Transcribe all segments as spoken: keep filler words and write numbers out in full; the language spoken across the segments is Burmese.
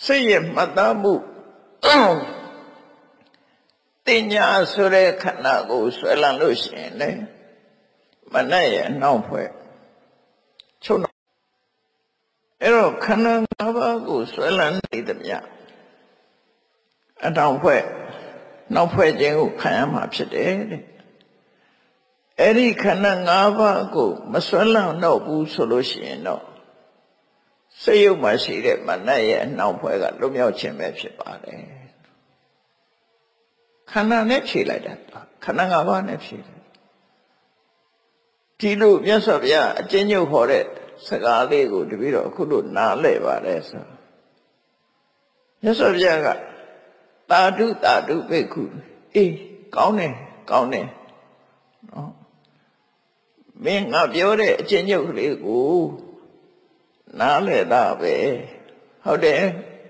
စိတ်ရဲ့မှတ်သားမှုတင်ညာဆိုတဲ့ခန္ဓာကိုဆွဲလန်းလို့ရှိရင်လေမနဲ့ရဲ့အနောက်ဖွဲ့ချုပ်တော့အဲ့တော့ခန္ဓာ၅ပါးကိုဆွဲလန်းနေသည်မြတ်အတောင်ဖွဲ့နောက်ဖွဲ့ခြင်းကိုခံရမှာဖြစ်တယ်တဲ့အဲ့ဒီခန္ဓာ၅ပါးကိုမဆွဲလန်းတော့ဘူးဆိုလို့ရှိရင်တော့စိတ်ရုပ်မှာရှိတဲ့မနတ်ရဲ့အနောက်ဖွဲ့ကလွတ်မြောက်ခြင်းပဲဖြစ်ပါတယ်ခန္ဓာနဲ့ဖြေလိုက်တာခန္ဓာ၅ပါးနဲ့ဖြေလိုက်ဒီလိုမြတ်စွာဘုရားအကျဉ်းချုပ်ဟောတဲ့စကားလေးကိုတပည့်တော်အခုလို့နားလည်ပါတယ်ဆိုမြတ်စွာဘုရားကတာတုတာတုဘိက္ခုအေးကောင်းတယ်ကောင်းတယ်နော်မင်းငါပြောတဲ့အကျဉ်းချုပ်ကလေးကိုနားလည်တာပဲဟုတ်တယ်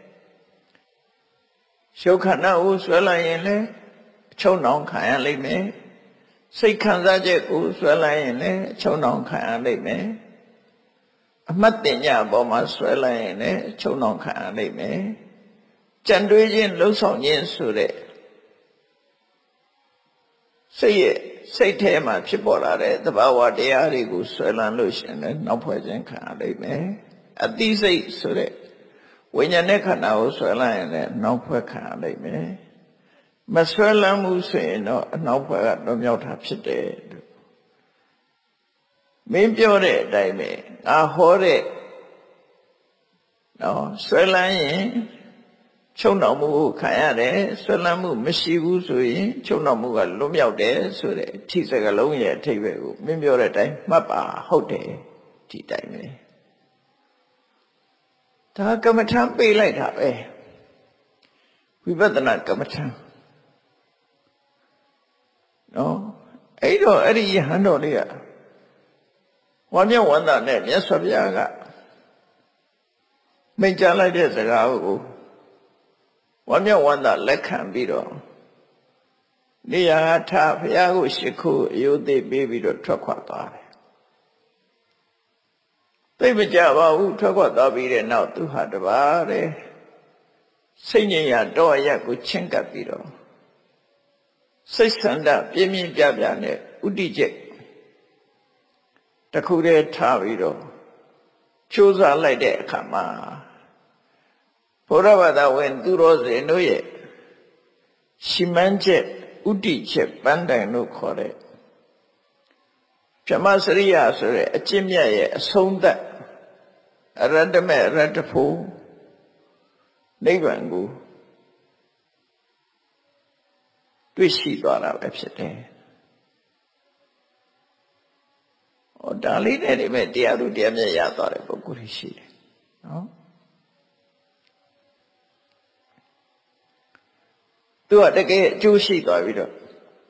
ရှုခန္ဓာကိုဆွဲလိုက်ရင်လည်းအချုံနှောင်ခံရလိမ့်မယ်စိတ်ခံစားချက်ကိုဆွဲလိုက်ရင်လည်းအချုံနှောင်ခံရလိမ့်မယ်အမှတ်တင်ညာပေါ်မှာဆွဲလိုက်ရင်လည်းအချုံနှောင်ခံရလိမ့်မယ်ကြံတွေးခြင်းလှုပ်ဆောင်ခြင်းဆိုတဲ့စိတ်ရဲ့စိတ်ထဲမှာဖြစ်ပေါ်လာတဲ့သဘာဝတရားတွေကိုဆွဲလန်းလို့ရှိရင်လည်းနောက်ဖွဲ့ခြင်းခံရလိမ့်မယ်အသိစိတ်ဆိုတဲ့ဝိညာဉ်နဲ့ခန္ဓာကိုဆွဲလန်းရင်လည်းနောက်ဖွဲ့ခံရလိမ့်မယ်မဆွဲလန်းမှုဆိုရင်တော့အနောက်ဖွဲ့ကတော့မြောက်တာဖြစ်တယ်လို့မင်းပြောတဲ့အတိုင်းပဲငါဟောတဲ့နော်ဆွဲလန်းရင်ချုပ်နှောင်မှုကိုခံရတယ်ဆွဲလန်းမှုမရှိဘူးဆိုရင်ချုပ်နှောင်မှုကလွတ်မြောက်တယ်ဆိုတဲ့အထိစကလုံးရဲ့အထိပ္ပယ်ကိုမင်းပြောတဲ့အတိုင်းမှတ်ပါဟုတ်တယ်ဒီတိုင်းပဲဒါကမ္မထံပေးလိုက်တာပဲဝိပဿနာကမ္မထံနော်အဲ့တော့အဲ့ဒီယဟန်တော်လေးကဝါမျက်ဝန္တာနဲ့မြတ်စွာဘုရားကမိန့်ကြားလိုက်တဲ့စကားကိုဝါမျက်ဝန္တာလက်ခံပြီးတော့နေရာထဘုရားကိုရှိခိုးအယုသိပေးပြီးတော့ထွက်ခွာသွားတယ်သိမကြပါဘူးထွက်ခွာသွားပြီးတဲ့နောက်သူဟာတပါးတဲ့စိတ်ငြိမ်ရာတော့ရက်ကိုချင့်ကပ်ပြီးတော့စိတ်ဆန္ဒပြင်းပြင်းပြပြနဲ့ဥတည်ချက်တခုတည်းထားပြီးတော့ကြိုးစားလိုက်တဲ့အခါမှာဘုရားဘာသာဝင်သူတော်စင်တို့ရဲ့ရှိမှန်းချက်ဥတည်ချက်ပန်းတိုင်လို့ခေါ်တဲ့ဗြဟ္မစရိယဆိုတဲ့အကျင့်မြတ်ရဲ့အဆုံးသတ်အရတ္တမေအရတ္တဖို့နိဗ္ဗာန်ကိုတွေ့ရှိသွားတာပဲဖြစ်တယ်။ဟောဒါလေးနဲ့ဒီမဲ့တရားသူတရားမြတ်ရသွားတဲ့ပုဂ္ဂိုလ်ရှိတယ်နော်။သူကတကယ်အကျိုးရှိသွားပြီးတော့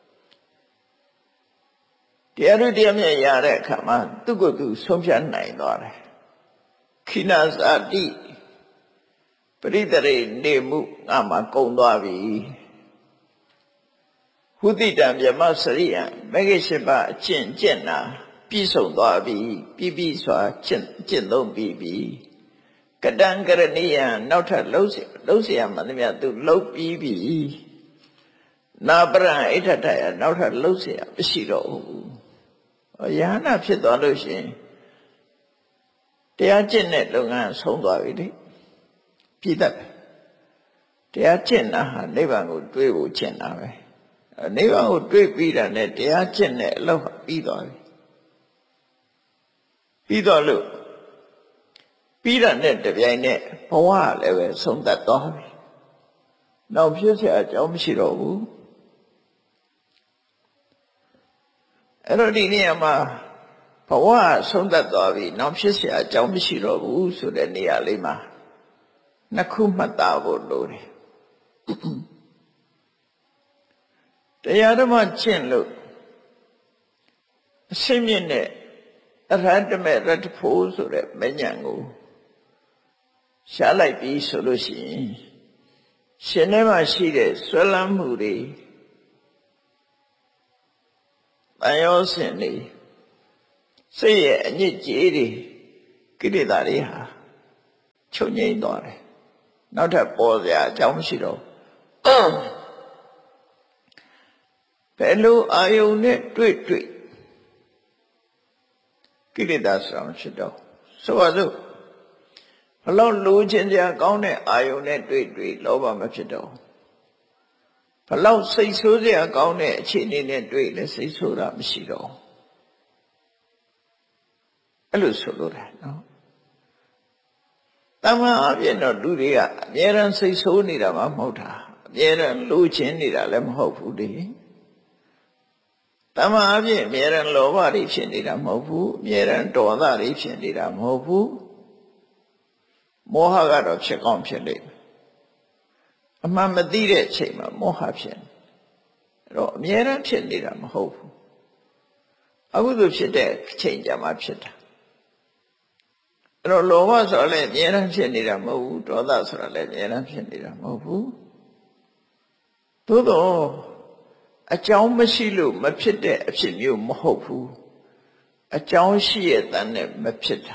တရားသူတရားမြတ်ရတဲ့အခါမှာသူ့ကိုယ်သူဆုံးဖြတ်နိုင်သွားတယ်။ခိနဇာတိပရိတရေနေမှုငါမှကုံသွားပြီဟုတိတံဗြဟ္မစရိယမဂ္ဂင်၈ပါးအကျင့်ကျင့်တာပြည့်စုံသွားပြီပြည့်ပြည့်စွာကျင့်ကျင့်သုံးပြီးပြီကတံကရဏိယနောက်ထပ်လှုပ်လှုပ်เสียမှန်သမျှသူလှုပ်ပြီးပြီနာပရံအိဋ္ဌထယနောက်ထပ်လှုပ်เสียမရှိတော့ဘူးယဟနာဖြစ်သွားလို့ရှိရင်တရားကျင့်တဲ့လုပ်ငန်းဆုံးသွားပြီလေပြည့်တတ်တရားကျင့်တာဟာနိဗ္ဗာန်ကိုတွေးဖို့ကျင့်တာပဲနိဗ္ဗာန်ကိုတွေးပြီးတာနဲ့တရားကျင့်တဲ့အလုပ်ပြီးသွားပြီပြီးတော့လို့ပြီးတာနဲ့တပြိုင်နက်ဘဝလည်းပဲဆုံးသက်သွားပြီနောက်ဖြစ်เสียအကြောင်းမရှိတော့ဘူးအဲ့တော့ဒီနေရာမှာဘဝဆုံးသက်သွားပြီနောက်ဖြစ်เสียအကြောင်းမရှိတော့ဘူးဆိုတဲ့နေရာလေးမှာနှစ်ခုမှတ်သားဖို့လိုတယ်တရားဓမ္မကျင့်လို့အရှင်းမြင့်တဲ့အရဟတမေရတ္တဖို့ဆိုတဲ့မဉ္ဇဉ်ကိုရှားလိုက်ပြီးဆိုလို့ရှိရင်ရှင်ထဲမှာရှိတဲ့ဆွဲလန်းမှုတွေတန်ရောစင်တွေစိတ်ရဲ့အညစ်အကြေးတွေကိလေသာတွေဟာချုပ်ငြိမ်းသွားတယ်နောက်ထပ်ပေါ်စရာအကြောင်းမရှိတော့ဘယ်လိုအာယုန်နဲ့တွေ့တွေ့ကိလေသာဆိုတာမရှိတော့ဆိုပါစို့ဘလို့လိုချင်စရာကောင်းတဲ့အာယုန်နဲ့တွေ့တွေ့လောဘမဖြစ်တော့ဘလို့စိတ်ဆိုးစရာကောင်းတဲ့အခြေအနေနဲ့တွေ့လဲစိတ်ဆိုးတာမရှိတော့အဲ့လိုဆိုလို့တယ်နော်တမန်အပြင်တော့လူတွေကအမြဲတမ်းစိတ်ဆိုးနေတာမှမဟုတ်တာအမြဲတမ်းလိုချင်နေတာလည်းမဟုတ်ဘူးလေတမန်အပြင်အမြဲတမ်းလောဘတွေဖြစ်နေတာမဟုတ်ဘူးအမြဲတမ်းဒေါသတွေဖြစ်နေတာမဟုတ်ဘူးမောဟကတော့ဖြစ်ကောင်းဖြစ်လိမ့်မယ်အမှန်မသိတဲ့အချိန်မှာမောဟဖြစ်နေအဲ့တော့အမြဲတမ်းဖြစ်နေတာမဟုတ်ဘူးအခုဆိုဖြစ်တဲ့အချိန်ကြမှာဖြစ်တာအဲ့တော့လောဘဆိုတာလည်းအမြဲတမ်းဖြစ်နေတာမဟုတ်ဘူးဒေါသဆိုတာလည်းအမြဲတမ်းဖြစ်နေတာမဟုတ်ဘူးသို့တော့အကြောင်းမရှိလို့မဖြစ်တဲ့အဖြစ်မျိုးမဟုတ်ဘူးအကြောင်းရှိရဲ့တန်းနဲ့မဖြစ်တာ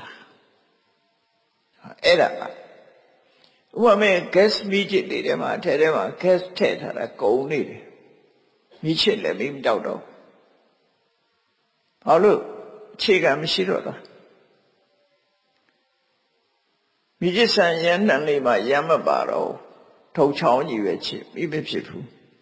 အဲ့ဒါဥပမာ gas မီးချစ်တွေထဲမှာအထဲထဲမှာ gas ထည့်ထားတာကုန်နေတယ်မီးချစ်လည်းမီးမတောက်တော့ဘာလို့အခြေခံမရှိတော့တာမိจิตဆံရန်တန်လေးမှာရမ်းမပါတော့ထုံချောင်းကြီးပဲချစ်ပြီးမဖြစ်ဘူး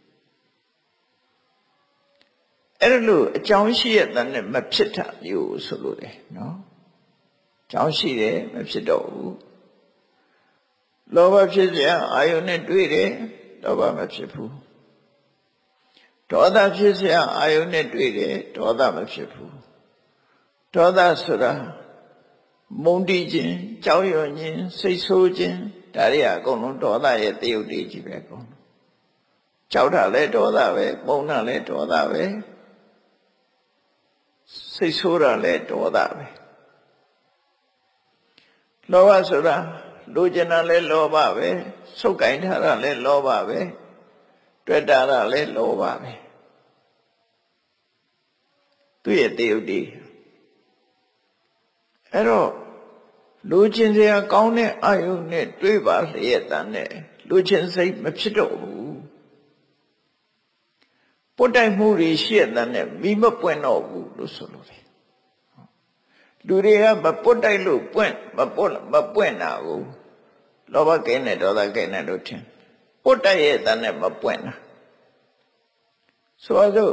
အဲ့လိုအကြောင်းရှိတဲ့တန်နဲ့မဖြစ်တာမျိုးဆိုလို့တယ်နော်အကြောင်းရှိတယ်မဖြစ်တော့ဘူးလောဘဖြစ်စရာအာယုန်နဲ့တွေ့တယ်လောဘမဖြစ်ဘူးဒေါသဖြစ်စရာအာယုန်နဲ့တွေ့တယ်ဒေါသမဖြစ်ဘူးဒေါသဆိုတာမုန်းတီးခြင်းကြောက်ရွံ့ခြင်းစိတ်ဆိုးခြင်းဒါတွေကအကုန်လုံးဒေါသရဲ့တယုတ်တွေကြီးပဲအကုန်လုံးကြောက်တာလည်းဒေါသပဲမုန်းတာလည်းဒေါသပဲစိတ်ဆိုးတာလည်းဒေါသပဲလောဘဆိုတာလိုချင်တာလည်းလောဘပဲဆုပ်ကင်ထားတာလည်းလောဘပဲတွေ့တာလည်းလောဘပဲသူ့ရဲ့တယုတ်တွေအဲ့တော့လူချင်းစရာကောင်းတဲ့အာယုန်နဲ့တွေ့ပါလျက်တန်းနဲ့လူချင်းစိတ်မဖြစ်တော့ဘူးပုတ်တိုက်မှုတွေရှိရတဲ့နဲ့မိမပွင့်တော့ဘူးလို့ဆိုလို့တယ်လူတွေကမပုတ်တိုက်လို့ပွင့်မပုတ်မပွင့်တာကိုလောဘကင်းတဲ့ဒေါသကင်းတဲ့လို့ထင်ပုတ်တိုက်ရဲ့တန်းနဲ့မပွင့်တာဆိုတော့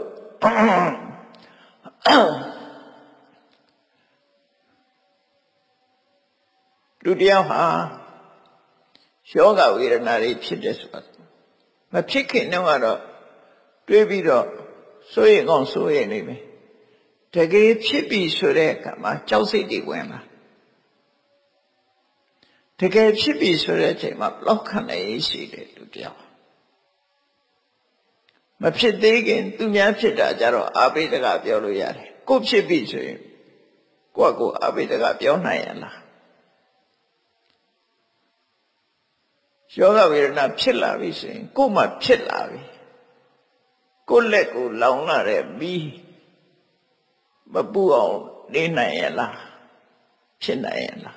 လူတယောက်ဟာယောဂဝေဒနာတွေဖြစ်တယ်ဆိုတာမဖြစ်ခင်တော့ကတော့တွေးပြီးတော့စိုးရိမ်ကောင်းစိုးရိမ်နေမယ်တကယ်ဖြစ်ပြီဆိုတဲ့အခါမှာကြောက်စိတ်တွေဝင်လာတကယ်ဖြစ်ပြီဆိုတဲ့အချိန်မှာဘလောက်ခံနေရှိတယ်လူတယောက်မဖြစ်သေးခင်သူများဖြစ်တာကြတော့အာဘိဓကပြောလို့ရတယ်ကိုဖြစ်ပြီဆိုရင်ကိုယ့်ကိုအာဘိဓကပြောနိုင်ရလားယောဂဝေဒနာဖြစ်လာပြီဆိုရင်ကိုယ်မှဖြစ်လာပြီကိုယ်လက်ကိုလောင်လာတဲ့မီးမပူအောင်နေနိုင်ရလားဖြစ်နိုင်ရလား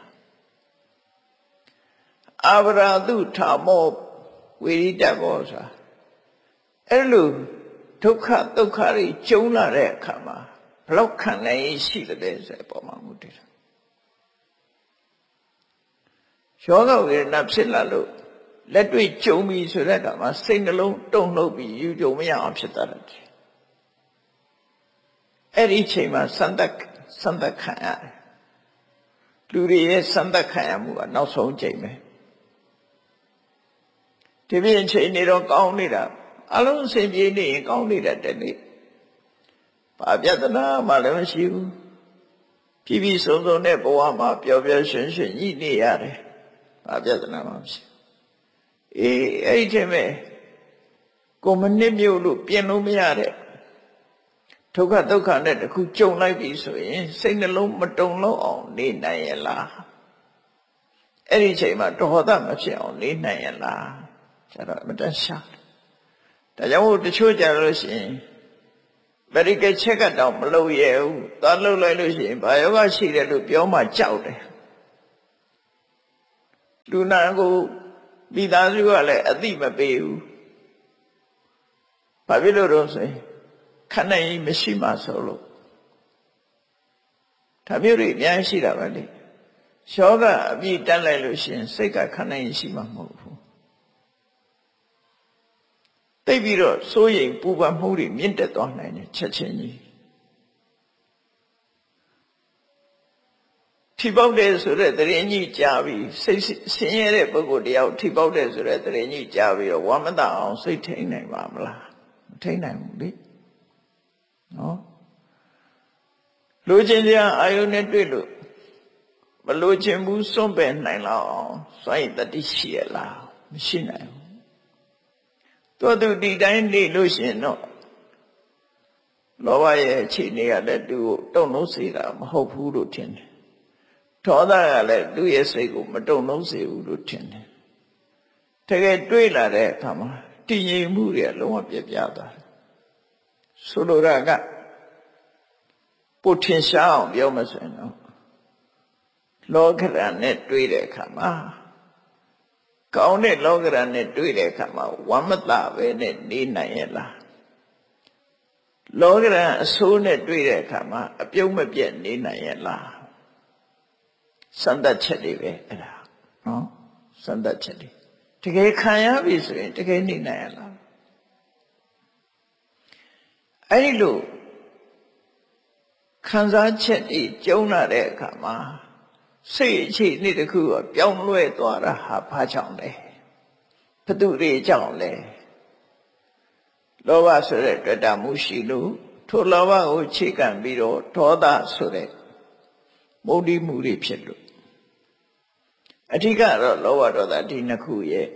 အာဗရာတုထာမောဝိရိတဘောဆိုတာအဲ့လိုဒုက္ခဒုက္ခတွေကျုံလာတဲ့အခါမှာဘလောက်ခံနိုင်ရှိတယ်ဆိုတဲ့ပုံမှန်မှုတည်တယ်ယောဂဝေဒနာဖြစ်လာလို့လက်တွေ့ကြုံပြီဆိုတဲ့အခါမှာစိတ်နှလုံးတုန်လှုပ်ပြီးယူကြုံမရအောင်ဖြစ်သွားတယ်အဲ့ဒီအချိန်မှာစံသက်စံသက်ခံရတယ်လူတွေရဲ့စံသက်ခံရမှုကနောက်ဆုံးချိန်ပဲဒီပြင်းချိန်နေတော့ကောင်းနေတာအလုံးအစင်ပြေးနေရင်ကောင်းနေတဲ့တနေ့ဘာပြဿနာမှလည်းမရှိဘူးပြည်ပြည်စုံစုံတဲ့ဘဝမှာပျော်ပျော်ရွှင်ရွှင်ညှိနေရတယ်ဘာပြဿနာမှမရှိအေးအဲ့ဒီချိန်မဲ့ကိုမနစ်မြို့လို့ပြင်လို့မရတဲ့ဒုက္ခဒုက္ခနဲ့တခုကြုံလိုက်ပြီဆိုရင်စိတ်နှလုံးမတုန်လို့အောင်နေနိုင်ရလားအဲ့ဒီချိန်မှာဒေါသမဖြစ်အောင်နေနိုင်ရလားကျတော့မတန်ရှာဒါကြောင့်တချို့ကြလို့ရှိရင်ဗရိကချက်ကတောင်မလုပ်ရဘူးသွားလုပ်လိုက်လို့ရှိရင်ဘာယောဂရှိတယ်လို့ပြောမှကြောက်တယ်လူနာကိုမိသားစုကလည်းအသိမပေးဘူးဘာဖြစ်လို့တော့ဆိုရင်ခန္ဓာကြီးမရှိမှဆိုလို့ဒါမျိုးတွေအများကြီးရှိတာပဲလေယောဂအပြည့်တက်လိုက်လို့ရှိရင်စိတ်ကခန္ဓာကြီးရှိမှမဟုတ်ဘူးသိပြီးတော့စိုးရိမ်ပူပန်မှုတွေမြင့်တက်သွားနိုင်တယ်ချက်ချင်းကြီးထိပေါက်တယ်ဆိုတဲ့တရင်ကြီးကြားပြီးစိတ်ဆင်းရဲတဲ့ပုဂ္ဂိုလ်တယောက်ထိပေါက်တယ်ဆိုတဲ့တရင်ကြီးကြားပြီးတော့ဝမ်းမသာအောင်စိတ်ထိန်နိုင်ပါမလားမထိန်နိုင်ဘူးလေနော်လူချင်းချင်းအာယုန်နဲ့တွေ့လို့မလူချင်းဘူးစွန့်ပယ်နိုင်လောက်အောင်စွန့်ရည်တတိရှိရလားမရှိနိုင်ဘူးတို့သူဒီတိုင်းနေလို့ရှိရင်တော့လောဘရဲ့အခြေအနေကလည်းသူ့ကိုတုံ့လုံးစေတာမဟုတ်ဘူးလို့ထင်တယ်ဒေါသကလည်းသူ့ရဲ့စိတ်ကိုမတုံ့လုံးစေဘူးလို့ထင်တယ်တကယ်တွေးလာတဲ့အခါမှာတည်ငြိမ်မှုတွေလုံးဝပြပြသွားတယ်ဆိုလိုတာကပုထင်ရှားအောင်ပြောမစင်တော့လောကရန်နဲ့တွေးတဲ့အခါမှာကောင်းတဲ့လောကရန်နဲ့တွေးတဲ့အခါမှာဝမ်းမသာပဲနဲ့နေနိုင်ရဲ့လားလောကရန်အဆိုးနဲ့တွေးတဲ့အခါမှာအပြုံးမပြတ်နေနိုင်ရဲ့လားစံတတ်ချက်တွေပဲအဲ့ဒါနော်စံတတ်ချက်တွေတကယ်ခံရပြီဆိုရင်တကယ်နေနိုင်ရလားအဲ့ဒီလိုခံစားချက်တွေကျုံလာတဲ့အခါမှာစိတ်အခြေအနေတစ်ခုကပြောင်းလဲသွားတာဟာဘာကြောင့်လဲဘသူတွေကြောင့်လဲလောဘဆိုတဲ့တွေ့တာမှုရှိလို့ထိုလောဘကိုခြေခံပြီးတော့ဒေါသဆိုတဲ့မုဒိမှုတွေဖြစ်လို့အဓိကတော့လောဘဒေါသဒီနှစ်ခုရဲ့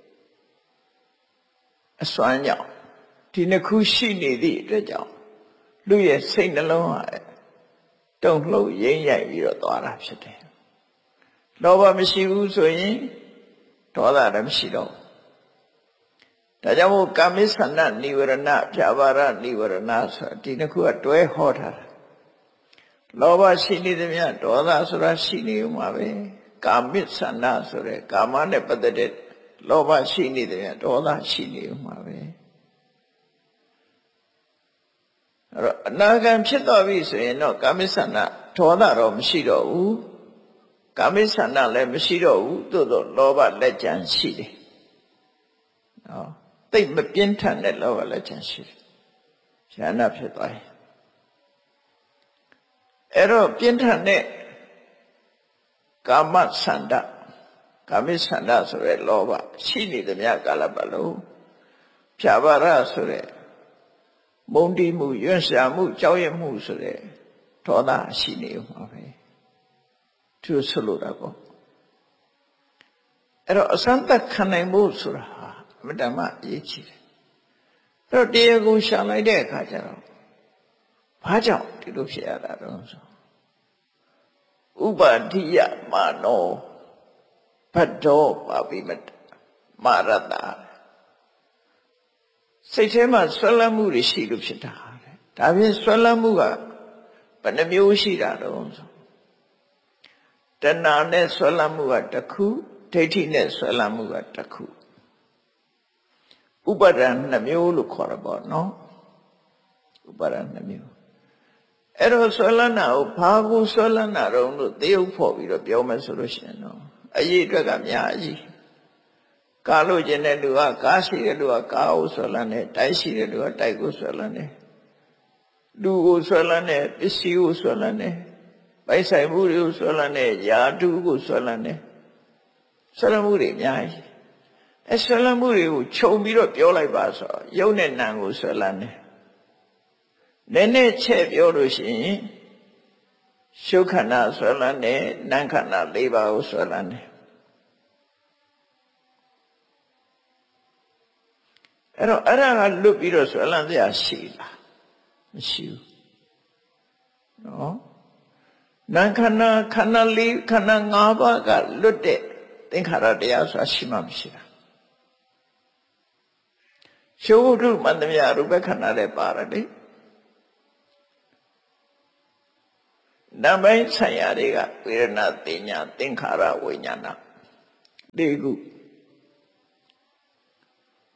အစွမ်းကြောင့်ဒီနှစ်ခုရှိနေသည့်အတွက်ကြောင့်လူရဲ့စိတ်နှလုံးဟာတုန်လှုပ်ရင်းရိုက်ပြီးတော့သွားတာဖြစ်တယ်လောဘမရှိဘူးဆိုရင်ဒေါသလည်းမရှိတော့ဒါကြောင့်မို့ကာမိသန္နနိဝရဏဖြာပါရနိဝရဏဆိုတာဒီနှစ်ခုကတွဲဟောထားတာလောဘရှိနေသမျှဒေါသဆိုတာရှိနေဦးမှာပဲကာမိသန္နဆိုတဲ့ကာမနဲ့ပတ်သက်တဲ့လောဘရှိနေသမျှဒေါသရှိနေဦးမှာပဲအဲ့တော့အနာဂံဖြစ်သွားပြီဆိုရင်တော့ကာမိသန္နဒေါသတော့မရှိတော့ဘူးကာမိသန္နလည်းမရှိတော့ဘူးသို့သောလောဘလက်ကျန်ရှိတယ်နော်သိမပြင်းထန်တဲ့လောဘလက်ကျန်ရှိတယ်ဉာဏ်ဖြစ်သွားရင်အဲ့တော့ပြင်းထန်တဲ့ကာမဆန္ဒကာမိဆန္ဒဆိုတဲ့လောဘရှိနေသမျှကာလပတ်လုံးဖြာပါရဆိုတဲ့မုန်းတီးမှုရွံ့ရှာမှုကြောက်ရွံ့မှုဆိုတဲ့ဒေါသရှိနေဦးမှာပဲသူဆိုလိုတာပေါ့အဲ့တော့အစမ်းသက်ခံနိုင်မှုဆိုတာဟာအမတ္တမအရေးကြီးတယ်အဲ့တော့တရားကိုရှာလိုက်တဲ့အခါကျတော့ဘာကြောင့်ဒီလိုဖြစ်ရတာတော့ဆိုဥပါဒိယမာနောဘဒ္ဒောပါပိမတမာရတစိတ်ထဲမှာဆွဲလန်းမှုတွေရှိလို့ဖြစ်တာတဲ့ဒါဖြင့်ဆွဲလန်းမှုကဘယ်နှမျိုးရှိတာတော့ဆိုတဏှာနဲ့ဆွဲလန်းမှုကတစ်ခုဒိဋ္ဌိနဲ့ဆွဲလန်းမှုကတစ်ခုဥပါဒံနှမျိုးလို့ခေါ်ရပါတော့ဥပါဒံနှမျိုးအဲ့တော့ဆွဲလန်းတာကိုဘာကိုဆွဲလန်းတာတော့လို့သေယုတ်ဖို့ပြီးတော့ပြောမယ်ဆိုလို့ရှိရင်တော့အရေးအတွက်ကများကြီးကားလို့ခြင်းတဲ့လူကကားရှိတဲ့လူကကားကိုဆွဲလန်းတယ်တိုက်ရှိတဲ့လူကတိုက်ကိုဆွဲလန်းတယ်လူကိုဆွဲလန်းတယ်ပစ္စည်းကိုဆွဲလန်းတယ်ပိုက်ဆိုင်မှုတွေကိုဆွဲလန်းတယ်ယာတုကိုဆွဲလန်းတယ်ဆွဲလန်းမှုတွေအများကြီးအဲဆွဲလန်းမှုတွေကိုခြုံပြီးတော့ပြောလိုက်ပါဆိုရုပ်နဲ့နာမ်ကိုဆွဲလန်းတယ်နည်းနည်းချက်ပြောလို့ရှိရင်ရှုခန္ဓာဆွဲလန်းတယ်နာမ်ခန္ဓာ၄ပါးကိုဆွဲလန်းတယ်အဲ့တော့အဲ့ဒါကလွတ်ပြီးတော့ဆွဲလန်းစရာရှိလားမရှိဘူးနော်နာမ်ခန္ဓာခန္ဓာ၄ခန္ဓာ၅ပါးကလွတ်တဲ့သင်္ခါရတရားဆိုတာရှိမှမရှိတာရှုဝတ္ထုမန္တမြရူပခန္ဓာလည်းပါတယ်လေနံပိုင်းဆိုင်ရာတွေကဝေဒနာတင်ညာသင်္ခါရဝိညာဏ၄ခု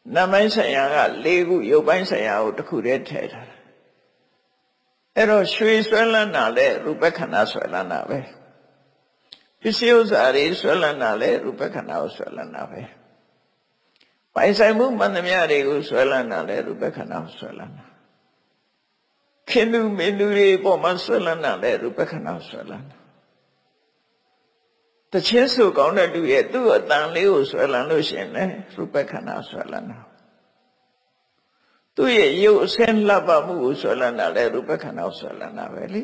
နာမိုင်းဆိုင်ရာကလေးခုရုပ်ပိုင်းဆိုင်ရာကိုတစ်ခုတည်းထည့်ထားတယ်အဲ့တော့ရွှေဆွဲလန်းတာလဲရူပခန္ဓာဆွဲလန်းတာပဲပစ္စည်းဥစ္စာတွေဆွဲလန်းတာလဲရူပခန္ဓာကိုဆွဲလန်းတာပဲပိုင်ဆိုင်မှုမှန်သမျှတွေကိုဆွဲလန်းတာလဲရူပခန္ဓာကိုဆွဲလန်းတာခင်လူမင်းလူတွေပေါ်မှာဆွဲလန်းတာလဲရူပခန္ဓာကိုဆွဲလန်းတာတချင်းစုကောင်းတဲ့လူရဲ့သူ့အတန်လေးကိုဆွဲလန်းလို့ရှိရင်လဲရူပခန္ဓာဆွဲလန်းတာသူ့ရဲ့ရုပ်အစင်းလှပမှုကိုဆွဲလန်းတာလဲရူပခန္ဓာကိုဆွဲလန်းတာပဲလေ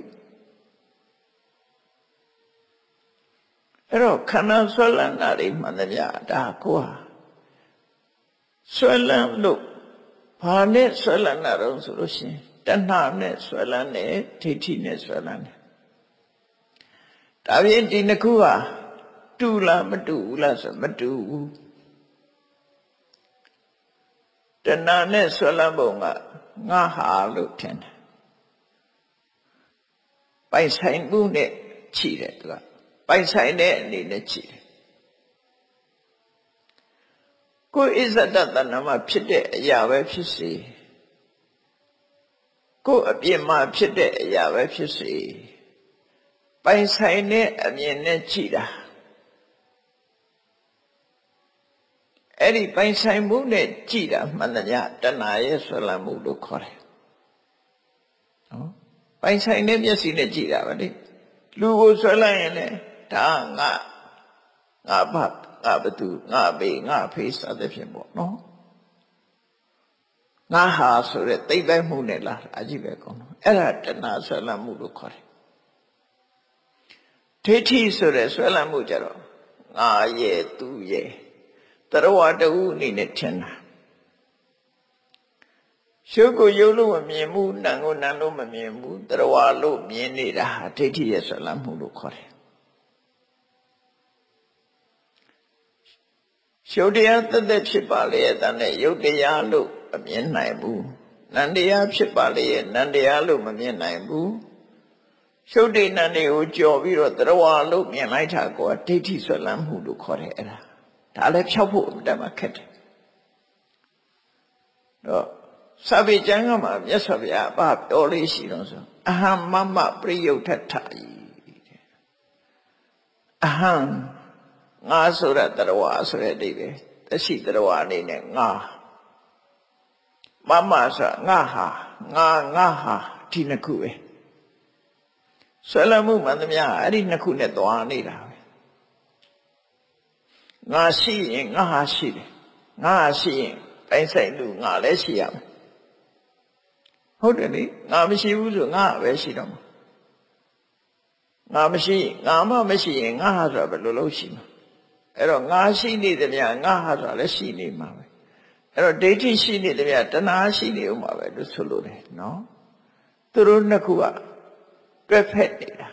အဲ့တော့ခန္ဓာဆွဲလန်းတာတွေမှန်သမျှဒါကိုဟာဆွဲလန်းလို့ဘာနဲ့ဆွဲလန်းတာတော့ဆိုလို့ရှိရင်တဏှာနဲ့ဆွဲလန်းတယ်ဒိဋ္ဌိနဲ့ဆွဲလန်းတယ်ဒါပြင်ဒီနှစ်ခုဟာတူလားမတူဘူးလားဆိုမတူဘူးတဏှာနဲ့ဆွဲလန်းပုံကငါဟာလို့ထင်တယ်ပိုင်ဆိုင်မှုနဲ့ခြိတယ်သူကပိုင်ဆိုင်တဲ့အနေနဲ့ခြိတယ်ကိုယ်ဣဇဒတဏ္ဍမှာဖြစ်တဲ့အရာပဲဖြစ်စေကိုယ်အပြစ်မှာဖြစ်တဲ့အရာပဲဖြစ်စေပိုင်ဆိုင်တဲ့အမြင်နဲ့ခြိတာအဲ့ဒီပိုင်ဆိုင်မှုနဲ့ကြည်တာမှန်တယ်ညတဏှာရဲ့ဆွဲလန်းမှုလို့ခေါ်တယ်နော်ပိုင်ဆိုင်တဲ့မျက်စိနဲ့ကြည်တာပဲလေလူကိုဆွဲလန်းရင်လည်းဒါငါငါဘာငါဘသူငါဘေးငါဖေးစသဖြင့်ပေါ့နော်ငါဟာဆိုတဲ့သိမ့်ပိုက်မှုနဲ့လားအကြည့်ပဲကောင်းတော့အဲ့ဒါတဏှာဆွဲလန်းမှုလို့ခေါ်တယ်ဒိဋ္ဌိဆိုတဲ့ဆွဲလန်းမှုကြတော့ငါရဲ့သူရဲ့တရဝတဟုအနေနဲ့ထင်တာရှုပ်ကိုရုပ်လို့မမြင်ဘူးနာမ်ကိုနာမ်လို့မမြင်ဘူးတရဝလို့မြင်နေတာဒိဋ္ဌိရဲ့ဆွဲလန်းမှုလို့ခေါ်တယ်ရှုပ်တရားသက်သက်ဖြစ်ပါလေတဲ့နဲ့ရုပ်တရားလို့မမြင်နိုင်ဘူးနန္တရားဖြစ်ပါလေရဲ့နန္တရားလို့မမြင်နိုင်ဘူးရှုပ်တဲ့နန္တွေကိုကြော်ပြီးတော့တရဝလို့မြင်လိုက်တာကိုဒိဋ္ဌိဆွဲလန်းမှုလို့ခေါ်တယ်အဲ့ဒါဒါလည်းဖြောက်ဖို့အတက်မှာခက်တယ်တော့စာပေကျမ်းကမှာမြတ်စွာဘုရားအပပြောလေးရှိတော့ဆိုအဟံမမပရိယုထထဤအဟံငါဆိုတဲ့တရားဝါဆိုတဲ့အဓိပ္ပာယ်တရှိတရားဝါအနေနဲ့ငါမမဆိုငါဟာငါငါဟာဒီနှစ်ခုပဲဆွဲလမ်းမှုမှန်သမျှအဲ့ဒီနှစ်ခုနဲ့သွားနေတာပဲငါရှိရင်ငါဟာရှိတယ်ငါဟာရှိရင်ပိုင်ဆိုင်လူငါလည်းရှိရမယ်ဟုတ်တယ်လေငါမရှိဘူးဆိုငါပဲရှိတော့မှာငါမရှိငါမှမရှိရင်ငါဟာဆိုတာဘယ်လိုလုပ်ရှိမှာအဲ့တော့ငါရှိနေတယ်ဗျာငါဟာဆိုတာလည်းရှိနေမှာပဲအဲ့တော့ဒိဋ္ဌိရှိနေတယ်ဗျာတဏှာရှိနေဦးမှာပဲလို့ဆိုလို့တယ်နော်သူတို့နှစ်ခုကတွဲဖက်နေတာ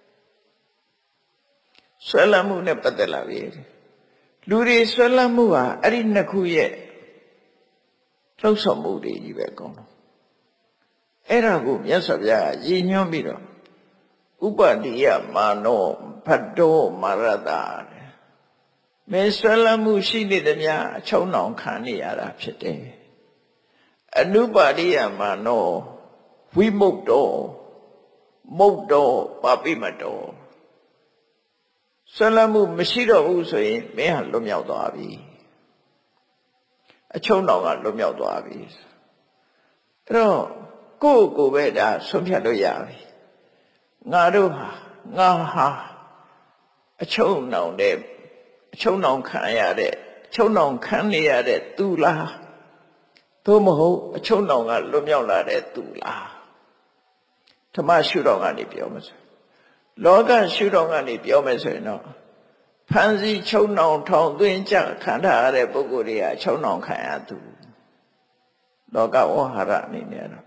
ဆွဲလမ်းမှုနဲ့ပတ်သက်လာပြီလူတွေဆွဲလမ်းမှုဟာအဲ့ဒီနှစ်ခုရဲ့လှုပ်ဆောင်မှုတွေကြီးပဲအကုန်လုံးအဲ့ဒါကိုမြတ်စွာဘုရားရည်ညွှန်းပြီးတော့ဥပတိယမာနောဖတ္တောမာရတာမဲဆွဲလမ်းမှုရှိနေသည်များအချုံနှောင်ခံနေရတာဖြစ်တယ်အနုပါတိယမာနောဝိမုတ်တောမုတ်တောပါပိမတောဆွဲလမ်းမှုမရှိတော့ဘူးဆိုရင်မင်းဟာလွတ်မြောက်သွားပြီအချုံနှောင်ကလွတ်မြောက်သွားပြီအဲ့တော့ကိုယ့်ကိုယ်ပဲဒါဆုံးဖြတ်လို့ရပြီငါတို့ဟာငါဟာအချုံနှောင်တဲ့အချုံနှောင်ခံရတဲ့အချုံနှောင်ခံနေရတဲ့သူလားသို့မဟုတ်အချုံနှောင်ကလွတ်မြောက်လာတဲ့သူလားဓမ္မရှုထောင့်ကနေပြောမယ်ဆိုလောကရှုထောင့်ကနေပြောမယ်ဆိုရင်တော့ဖန်စီချုံနှောင်ထောင်သွင်းကြခံထားရတဲ့ပုဂ္ဂိုလ်တွေကချုံနှောင်ခံရသူလောကဝဟာရအနေနဲ့တော့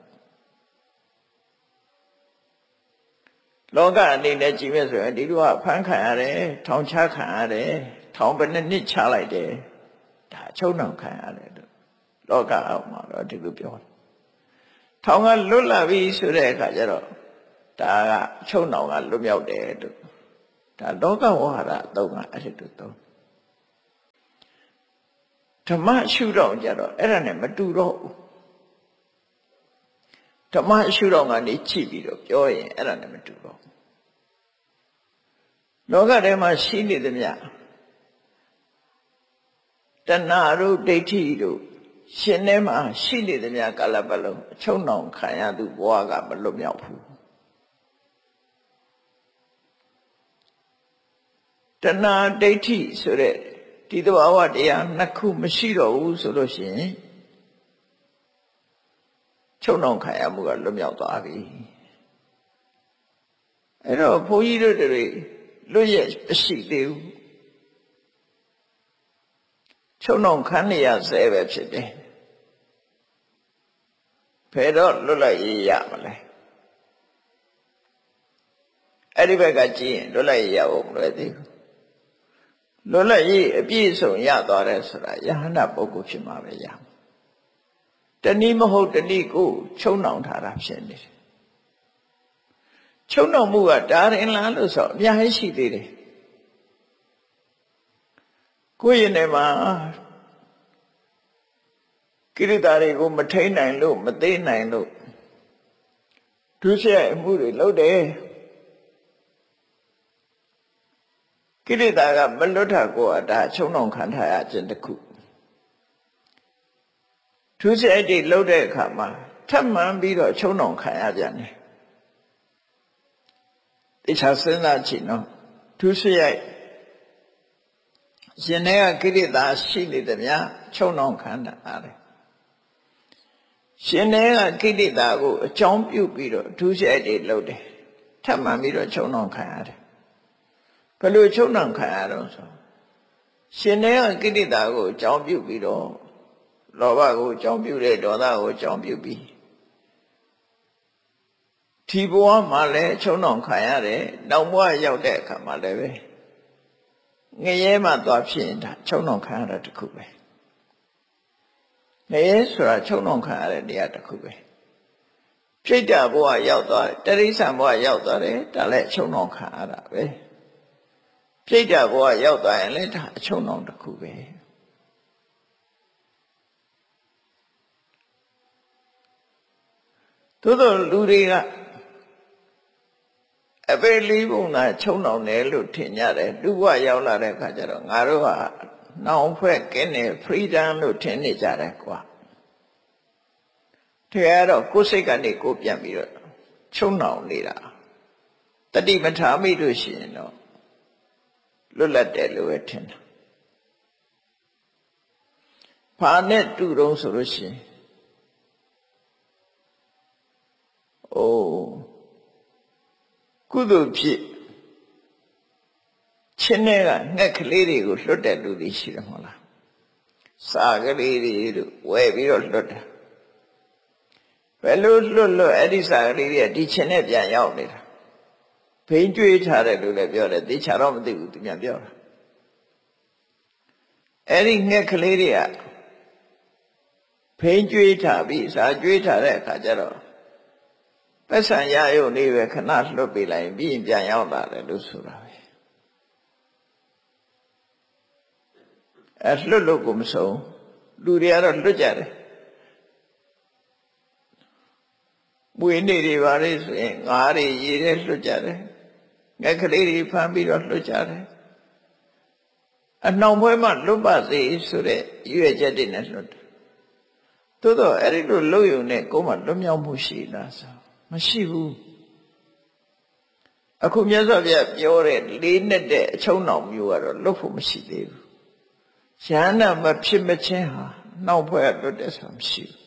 လောကအနေနဲ့ကြည့်မယ်ဆိုရင်ဒီလိုကဖန်ခံရတယ်ထောင်ချခံရတယ်ထောင်ဘယ်နှစ်နှစ်ချလိုက်တယ်ဒါချုံနှောင်ခံရတယ်လို့လောကအောက်မှာတော့ဒီလိုပြောတယ်ထောင်ကလွတ်လာပြီဆိုတဲ့အခါကျတော့ဒါကချုံနှောင်ကလွတ်မြောက်တယ်လို့ဒါလောကဝဟာရအသုံးကအဲ့ဒီလိုသုံးဓမ္မရှုတော့ကြတော့အဲ့ဒါနဲ့မတူတော့ဘူးဓမ္မရှုတော့ကနေကြည့်ပြီးတော့ပြောရင်အဲ့ဒါနဲ့မတူတော့ဘူးလောကထဲမှာရှိနေသမျှတဏှာတို့ဒိဋ္ဌိတို့ရှင်ထဲမှာရှိနေသမျှကာလပတ်လုံးအချုံနှောင်ခံရသူဘဝကမလွတ်မြောက်ဘူးတဏှာဒိဋ္ဌိဆိုတဲ့ဒီသဘာဝတရားနှစ်ခုမရှိတော့ဘူးဆိုလို့ရှိရင်ချုံနှောင်ခံရမှုကလွတ်မြောက်သွားပြီအဲ့တော့ဘုန်းကြီးတို့တွေလွတ်ရမရှိသေးဘူးချုံနှောင်ခံနေရဆဲပဲဖြစ်တယ်ဘယ်တော့လွတ်လပ်ရေးရမလဲအဲ့ဒီဘက်ကကြည့်ရင်လွတ်လပ်ရေးရဖို့မလွယ်သေးဘူးလွတ်လပ်ရေးအပြည့်စုံရသွားတယ်ဆိုတာယဟန္တာပုဂ္ဂိုလ်ဖြစ်မှာပဲရတနည်းမဟုတ်တနည်းကိုချုံနှောင်ထားတာဖြစ်နေတယ်ချုံနှောင်မှုကဒါရင်လားလို့ဆိုအများကြီးရှိသေးတယ်ကိုယ့်ရင်ထဲမှာကိရိတာတွေကိုမထိန်နိုင်လို့မသိနိုင်လို့ဒုစရိုက်အမှုတွေလုပ်တယ်ကိရိတာကမလွတ်တာကိုအတာချုံနှောင်ခံထားရခြင်းတစ်ခုဒုစရိုက်တွေလုပ်တဲ့အခါမှာထပ်မှန်ပြီးတော့ချုံနှောင်ခံရပြန်တယ်တခြားစဉ်းစားကြည့်နော်ဒုစရိုက်ရှင်ထဲကကိရိတာရှိနေသမျှချုံနှောင်ခံတာရတယ်ရှင်ထဲကကိရိတာကိုအကြောင်းပြုပြီးတော့ဒုစရိုက်တွေလုပ်တယ်ထပ်မှန်ပြီးတော့ချုံနှောင်ခံရတယ်ဘယ်လိုချုံနှောင်ခံရတော့ဆိုရှင်ထဲကကိရိတာကိုအကြောင်းပြုပြီးတော့လောဘကိုအကြောင်းပြုတယ်ဒေါသကိုအကြောင်းပြုပြီးဒီဘဝမှာလည်းချုံနှောင်ခံရတယ်နောက်ဘဝရောက်တဲ့အခါမှာလည်းပဲငရဲမှသွားဖြစ်ရင်ဒါချုံနှောင်ခံရတာတစ်ခုပဲငရဲဆိုတာချုံနှောင်ခံရတဲ့နေရာတစ်ခုပဲပြိတ္တာဘဝရောက်သွားတယ်တရိစ္ဆာန်ဘဝရောက်သွားတယ်ဒါလည်းချုံနှောင်ခံရတာပဲပြိတ္တာဘဝရောက်သွားရင်လည်းဒါအချုံနှောင်တစ်ခုပဲသို့သောလူတွေကအပေလေးပုံသာချုံနှောင်တယ်လို့ထင်ကြတယ်လူဘဝရောက်လာတဲ့အခါကျတော့ငါတို့ကနှောင်ဖွဲ့ကင်းတယ် freedom လို့ထင်နေကြတယ်ကွာတကယ်တော့ကိုယ်စိတ်ကနေကိုယ်ပြန်ပြီးတော့ချုံနှောင်နေတာတတိမထားမိလို့ရှိရင်တော့လွတ်လပ်တယ်လို့ပဲထင်တာဘာနဲ့တူတုံးဆိုလို့ရှိရင်အိုးကုသိုလ်ဖြစ်ချင်းတဲ့ကငှက်ကလေးတွေကိုလွတ်တဲ့လူတွေရှိတယ်မဟုတ်လားစာကလေးတွေတို့ဝယ်ပြီးတော့လွတ်တာဘယ်လိုလွတ်လွတ်အဲ့ဒီစာကလေးတွေကဒီချင်းနဲ့ပြန်ရောက်နေတာဘိန်းကျွေးထားတယ်လို့လည်းပြောတယ်သိချာတော့မသိဘူးသူများပြောတာအဲ့ဒီငှက်ကလေးတွေကဘိန်းကျွေးထားပြီးစာကျွေးထားတဲ့အခါကျတော့ပတ်စံရရုံလေးပဲခဏလွတ်ပေးလိုက်ပြီးရင်ပြန်ရောက်လာတယ်လို့ဆိုတာပဲအဲလွတ်လို့ကိုမဆုံးလူတွေကတော့လွတ်ကြတယ်မွေးနေ့တွေပါလေဆိုရင်ငါးတွေရေထဲလွတ်ကြတယ်ငှက်ကလေးတွေဖမ်းပြီးတော့လွတ်ကြတယ်အနှောင်ဖွဲမှလွတ်ပါစေဆိုတဲ့ရွေချက်တွေနဲ့လွတ်တယ်သို့တော့အဲ့ဒီလိုလှုပ်ယုံနဲ့ကိုယ်မှလွတ်မြောက်မှုရှိလားဆိုမရှိဘူးအခုမြတ်စွာဘုရားပြောတဲ့လေးနဲ့တဲ့အချုံနှောင်မျိုးကတော့လွတ်ဖို့မရှိသေးဘူးယန္နာမဖြစ်မချင်းဟာနှောင်ဖွဲလွတ်တဲ့ဆိုမရှိဘူး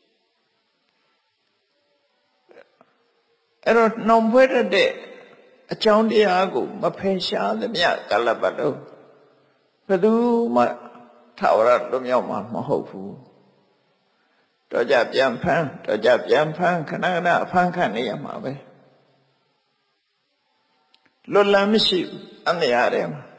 အဲ့တော့နှောင်ဖွဲတဲ့အကြောင်းတရားကိုမဖယ်ရှားသမျှကာလပတ်လုံးဘယ်သူမှထာဝရလွတ်မြောက်မှာမဟုတ်ဘူးတော့ကြပြန်ဖမ်းတော့ကြပြန်ဖမ်းခဏခဏအဖမ်းခံနေရမှာပဲလွတ်လပ်မရှိဘူးအမြားတယ်မှာ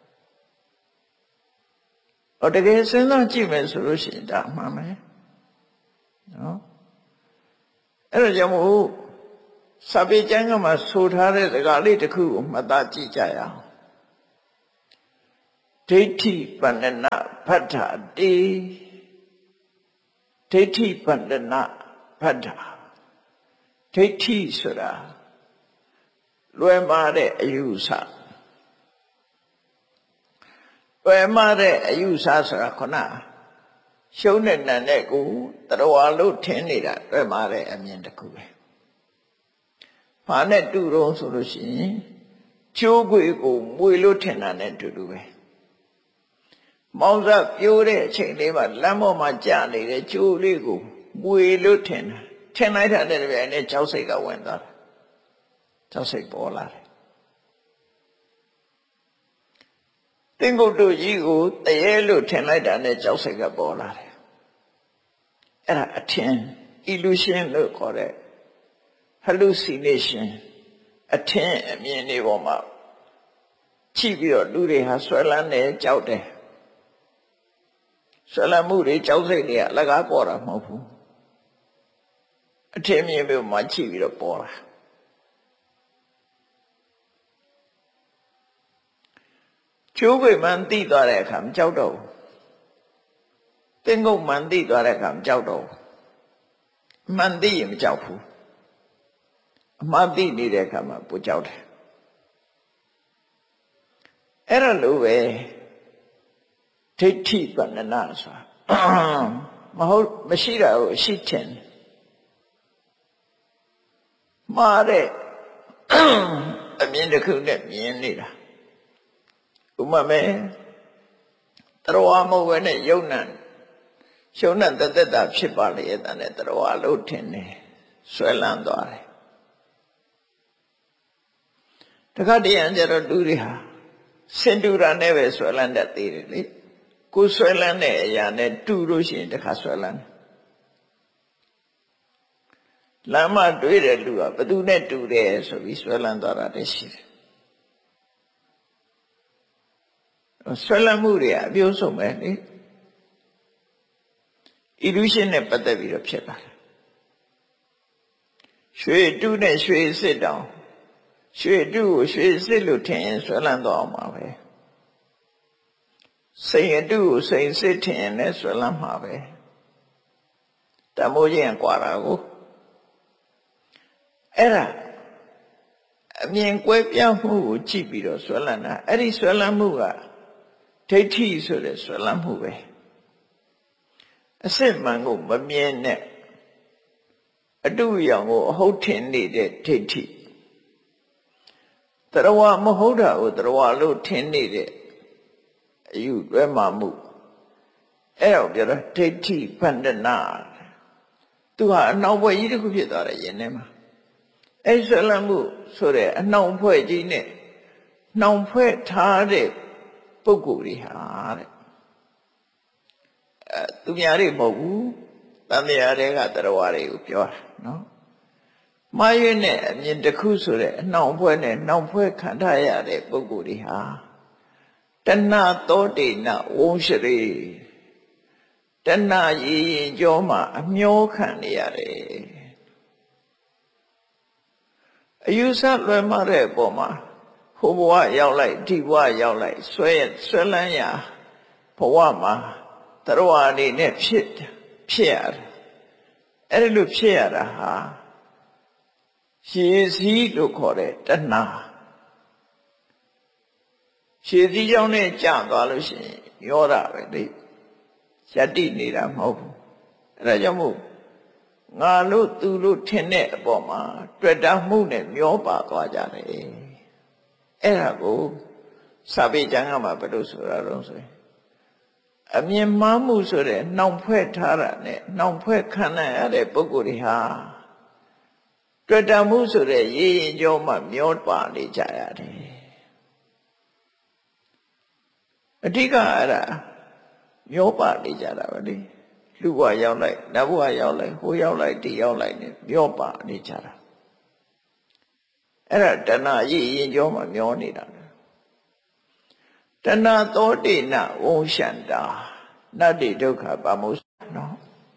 ဟောတကယ်စဉ်းစားကြည့်မယ်ဆိုလို့ရှိရင်ဒါမှန်မယ်နော်အဲ့ဒါကြောင့်မို့စာပေကျမ်းကမှာဆိုထားတဲ့စကားလေးတစ်ခုကိုမှတ်သားကြည့်ကြရအောင်ဒိဋ္ဌိပန္နနာဖတ္ထာတိဒိဋ္ဌိပန္နနာဖတ္ထာဒိဋ္ဌိဆိုတာလွယ်မှားတဲ့အယူဆလွယ်မှားတဲ့အယူဆဆိုတာခုနရှုံးတဲ့နံနဲ့ကိုတရဝါလို့ထင်နေတာလွယ်မှားတဲ့အမြင်တစ်ခုပဲဘာနဲ့တူတော့ဆိုလို့ရှိရင်ကျိုးခွေကိုမွေလို့ထင်တာနဲ့တူတူပဲမောင်စားပြိုးတဲ့အချိန်လေးမှာလမ်းပေါ်မှာကြာနေတဲ့ကျိုးလေးကိုမွေလို့ထင်တာထင်လိုက်တာတဲ့ဗျာနဲ့ကြောက်စိတ်ကဝင်သွားတာကြောက်စိတ်ပေါ်လာတယ်တင်ကုတ်တို့ကြီးကိုတရေလို့ထင်လိုက်တာနဲ့ကြောက်စိတ်ကပေါ်လာတယ်အဲ့ဒါအထင် illusion လို့ခေါ်တဲ့ hallucination အထင်အမြင်တွေပေါ်မှာကြည့်ပြီးတော့လူတွေဟာဆွဲလန်းတယ်ကြောက်တယ်ဆွဲလန်းမှုတွေကြောက်စိတ်တွေကအလကားပေါ်တာမဟုတ်ဘူးအထင်မြင်ပြီးမှကြည့်ပြီးတော့ပေါ်လာကျိုးခွေမှန်သိသွားတဲ့အခါမကြောက်တော့ဘူးတင်ကုတ်မှန်သိသွားတဲ့အခါမကြောက်တော့ဘူးအမှန်သိရင်မကြောက်ဘူးအမှားသိနေတဲ့အခါမှာပူကြောက်တယ်အဲ့ဒါလိုပဲဒိဋ္ဌိပန္နနာဆိုတာမဟုတ်မရှိတာကိုရှိချင်မှားတဲ့အမြင်တစ်ခုနဲ့မြင်နေတာဥပမာတရဝါမဟုတ်ဘဲနဲ့ယုံနံရှုံနံတသက်တာဖြစ်ပါလေတဲ့နဲ့တရဝါလို့ထင်တယ်ဆွဲလန်းသွားတယ်တခါတည်းအကျတော့လူတွေဟာစင်တူတာနဲ့ပဲဆွဲလန်းတတ်သေးတယ်လေကိုဆွဲလန်းတဲ့အရာနဲ့တူလို့ရှိရင်တခါဆွဲလန်းလမ်းမတွေ့တဲ့လူကဘသူနဲ့တူတယ်ဆိုပြီးဆွဲလန်းသွားတာတည်းရှိတယ်ဆွဲလန်းမှုတွေကအပြိုးဆုံးပဲလေ illusion နဲ့ပတ်သက်ပြီးတော့ဖြစ်လာတယ်ရွှေတူးနဲ့ရွှေစစ်တောင်ရွှေတူးကိုရွှေစစ်လို့ထင်ရင်ဆွဲလန်းသွားအောင်ပါပဲစိန်အတူကိုစိန်စစ်ထင်ရင်လည်းဆွဲလန်းမှာပဲတမိုးချင်းကွာတာကိုအဲ့ဒါအမြင်ကွဲပြားမှုကိုကြည့်ပြီးတော့ဆွဲလန်းတာအဲ့ဒီဆွဲလန်းမှုကဒိဋ္ဌိဆိုတဲ့ဆွဲလန်းမှုပဲအစစ်မှန်ကိုမမြင်နဲ့အတုရောင်ကိုအဟုတ်ထင်နေတဲ့ဒိဋ္ဌိတရဝမဟုတ်တာကိုတရဝလို့ထင်နေတဲ့အယူတွဲမှမှုအဲ့တော့ပြောတော့ဒိဋ္ဌိပန္ဒနာသူဟာအနှောင်ဖွဲ့ကြီးတစ်ခုဖြစ်သွားတယ်ယင်ထဲမှာအဲ့ဆွဲလန်းမှုဆိုတဲ့အနှောင်ဖွဲ့ကြီးနဲ့နှောင်ဖွဲ့ထားတဲ့ပုဂ္ဂိုလ်တွေဟာတဲ့အဲသူများတွေမဟုတ်ဘူးတန်တရားတွေကတရဝတွေကိုပြောတာနော်မှားရွေးနဲ့အမြင်တစ်ခုဆိုတဲ့အနှောင်ဖွဲ့နဲ့နှောင်ဖွဲ့ခံထားရတဲ့ပုဂ္ဂိုလ်တွေဟာတဏှသောတေနဝုံရှရေတဏှရည်ရင်ကြောမှာအမျောခံနေရတယ်အယူဆလွယ်မှားတဲ့အပေါ်မှာဟိုဘဝရောက်လိုက်ဒီဘဝရောက်လိုက်ဆွဲဆွဲလန်းရာဘဝမှာတရဝအနေနဲ့ဖြစ်ဖြစ်ရတယ်အဲ့ဒီလိုဖြစ်ရတာဟာရှည်စည်းလို့ခေါ်တဲ့တဏှာရှည်စည်းကြောင့်နဲ့ကြာသွားလို့ရှိရင်ရောတာပဲလေယတ္တိနေတာမဟုတ်ဘူးအဲ့ဒါကြောင့်မို့ငါလို့သူလို့ထင်တဲ့အပေါ်မှာတွေ့တာမှုနဲ့မျောပါသွားကြတယ်အဲ့ဒါကိုစာပေကျမ်းကမှာဘယ်လိုဆိုတာတော့ဆိုရင်အမြင်မှားမှုဆိုတဲ့နှောင်ဖွဲ့ထားတာနဲ့နှောင်ဖွဲ့ခံရတဲ့ပုဂ္ဂိုလ်တွေဟာတွေ့တာမှုဆိုတဲ့ရည်ရင်ကြောမှမျောပါနေကြရတယ်အဓိကအဲ့ဒါမျောပါနေကြတာပဲလေလူဘဝရောက်လိုက်နတ်ဘဝရောက်လိုက်ဟိုရောက်လိုက်ဒီရောက်လိုက်နဲ့မျောပါနေကြတာအဲ့ဒါတဏှာရည်ရင်ကြောမှမျောနေတာတဏှာသောတေနဝုံရှန္တာနတ္တိဒုက္ခပါမုစ္ဆနော်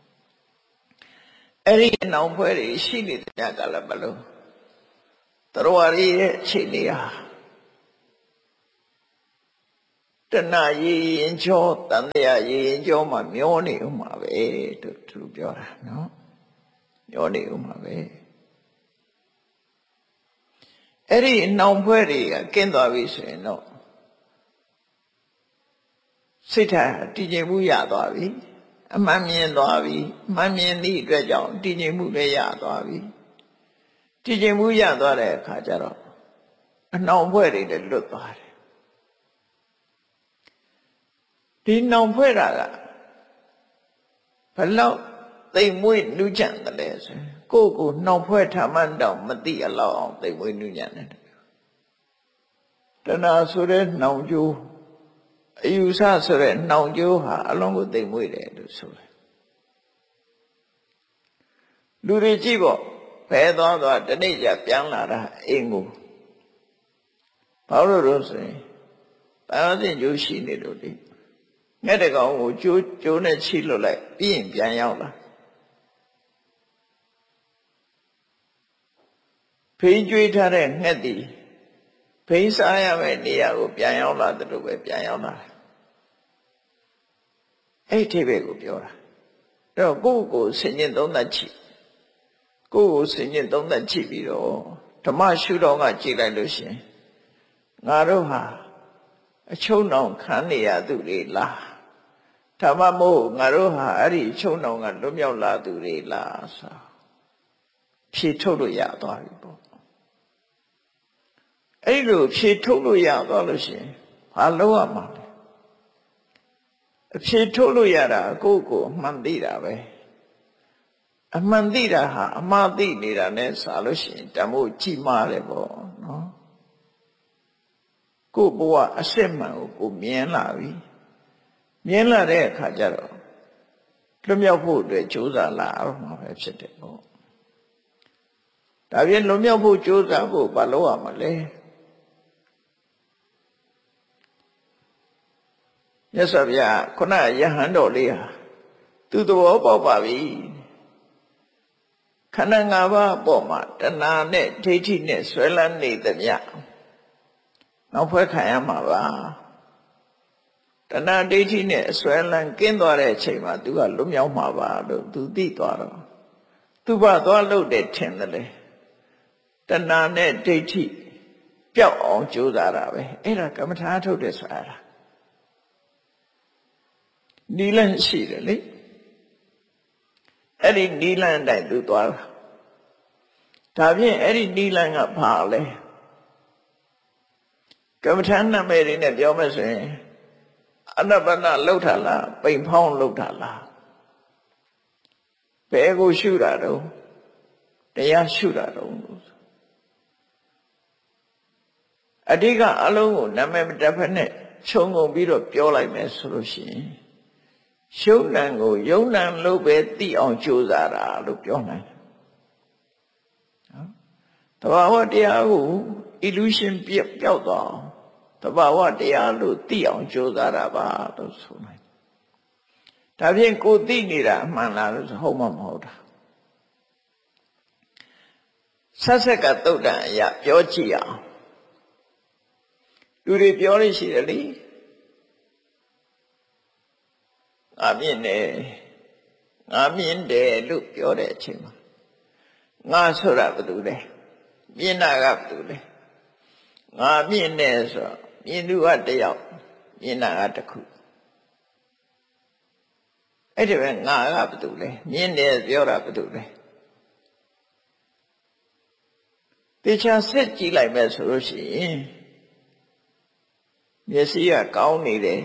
အဲ့ဒီအနောင်ဖွဲ့တွေရှိနေတဲ့ကလည်းမလို့တရဝရီရဲ့အခြေအနေဟာတဏှာရေရင်ကျော်တန်တရားရေရင်ကျော်မှာမျောနေဥမှာပဲသူသူပြောတာနော်မျောနေဥမှာပဲအဲ့ဒီနှောင်ဖွဲ့တွေကကင်းသွားပြီဆိုရင်တော့စိတ်ထားတည်ငြိမ်မှုရသွားပြီအမှန်မြင်သွားပြီအမှန်မြင်သည့်အတွက်ကြောင့်တည်ငြိမ်မှုလည်းရသွားပြီတည်ငြိမ်မှုရသွားတဲ့အခါကျတော့အနှောင်ဖွဲ့တွေလည်းလွတ်သွားတယ်ဒီနှောင်ဖွဲ့တာကဘလောက်သိမ်မွေ့နူးချမ်းတယ်လဲဆိုကိုယ့်ကိုနှောင်ဖွဲ့ထားမှန်းတော့မသိအလောက်အောင်သိမ်မွေ့နူးညံ့တယ်တဏှာဆိုတဲ့နှောင်ကြိုးအယူဆဆိုတဲ့နှောင်ကြိုးဟာအလုံးကိုသိမ်မွေ့တယ်လို့ဆိုတယ်လူတွေကြည့်ပေါ့ဘဲသွားသွားတနေ့ကျပြန်လာတာအိမ်ကိုဘာလို့လို့ဆိုရင်တာဝစဉ်ကြိုးရှိနေလို့ဒီငှက်တကောင်ကိုကြိုးကြိုးနဲ့ချိလွတ်လိုက်ပြီးရင်ပြန်ရောက်လာဖိန်ကျွေးထားတဲ့ငှက်တီဖိန်စားရမယ့်နေရာကိုပြန်ရောက်လာတယ်လို့ပဲပြန်ရောက်လာတယ်အဲ့ဒီဘက်ကိုပြောတာအဲ့တော့ကိုယ့်ကိုဆင်ញင်သုံးသပ်ကြည့်ကိုယ့်ကိုဆင်ញင်သုံးသပ်ကြည့်ပြီးတော့ဓမ္မရှုတော်ကကြည့်လိုက်လို့ရှိရင်ငါတို့ဟာအချုံနှောင်ခံနေရသူတွေလားဓမ္မမို့ငါတို့ဟာအဲ့ဒီအချုံနှောင်ကလွတ်မြောက်လာသူတွေလားဆိုဖြေထုတ်လို့ရသွားပြီပေါ့အဲ့လိုဖြေထုတ်လို့ရသွားလို့ရှိရင်ဘာလုပ်ရမှာလဲအဖြေထုတ်လို့ရတာကိုယ့်ကိုအမှန်သိတာပဲအမှန်သိတာဟာအမှားသိနေတာနဲ့စာလို့ရှိရင်တမို့ကြည်မားတယ်ပေါ့နော်ကိုယ့်ဘဝအစစ်မှန်ကိုကိုမြင်လာပြီမြင်လာတဲ့အခါကျတော့လွတ်မြောက်ဖို့အတွက်ကြိုးစားလာအောင်မှာပဲဖြစ်တယ်ပေါ့ဒါပြင်လွတ်မြောက်ဖို့ကြိုးစားဖို့ဘာလုပ်ရမလဲမြတ်စွာဘုရားခုနယဟန်တော်လေးဟာသူသဘောပေါက်ပါပြီခန္ဓာ၅ပါးအပေါ်မှာတဏှာနဲ့ဒိဋ္ဌိနဲ့ဆွဲလန်းနေသမျှနောက်ဖွဲ့ခံရမှာပါတဏှာဒိဋ္ဌိနဲ့အဆွဲလန်းကင်းသွားတဲ့အချိန်မှာသူကလွတ်မြောက်မှာပါလို့သူသိသွားတော့သူဘာသွားလို့တဲ့ထင်တယ်လေတဏှာနဲ့ဒိဋ္ဌိပျောက်အောင်ကြိုးစားတာပဲအဲ့ဒါကမ္မထာထုတ်တယ်ဆိုတာနီလန်းရှိတယ်လေအဲ့ဒီနီလန်းတိုင်းသူသွားတာဒါဖြင့်အဲ့ဒီနီလန်းကဘာလဲကမ္မထာနာမည်တွေနဲ့ပြောမယ်ဆိုရင်အနပ္ပနာလှုပ်တာလားပိန်ဖောင်းလှုပ်တာလားဘယ်ကိုရှုတာတော့တရားရှုတာတော့အဓိကအလုံးကိုနာမည်မတက်ဖက်နဲ့ခြုံငုံပြီးတော့ပြောလိုက်မယ်ဆိုလို့ရှိရင်ရှုံနံကိုယုံနံလို့ပဲသိအောင်ကြိုးစားတာလို့ပြောနိုင်တယ်နော်တဘာဝတရားကို illusion ပျောက်သွားတဘာဝတရားလို့သိအောင်ကြိုးစားတာပါလို့ဆိုနိုင်ဒါဖြင့်ကိုသိနေတာအမှန်လားလို့ဟုတ်မှမဟုတ်တာဆက်ဆက်ကသုတ်တန်အရာပြောကြည့်အောင်လူတွေပြောလို့ရှိတယ်လေငါမြင်တယ်ငါမြင်တယ်လို့ပြောတဲ့အချိန်မှာငါဆိုတာဘာလို့လဲမြင်တာကဘာလို့လဲငါမြင်တယ်ဆိုတော့မြင်သူကတယောက်မြင်တာကတစ်ခုအဲ့ဒီပဲငါကဘာလို့လဲမြင်တယ်ပြောတာဘာလို့လဲတေချာဆက်ကြည့်လိုက်မယ်ဆိုလို့ရှိရင်မျက်စိကကောင်းနေတယ်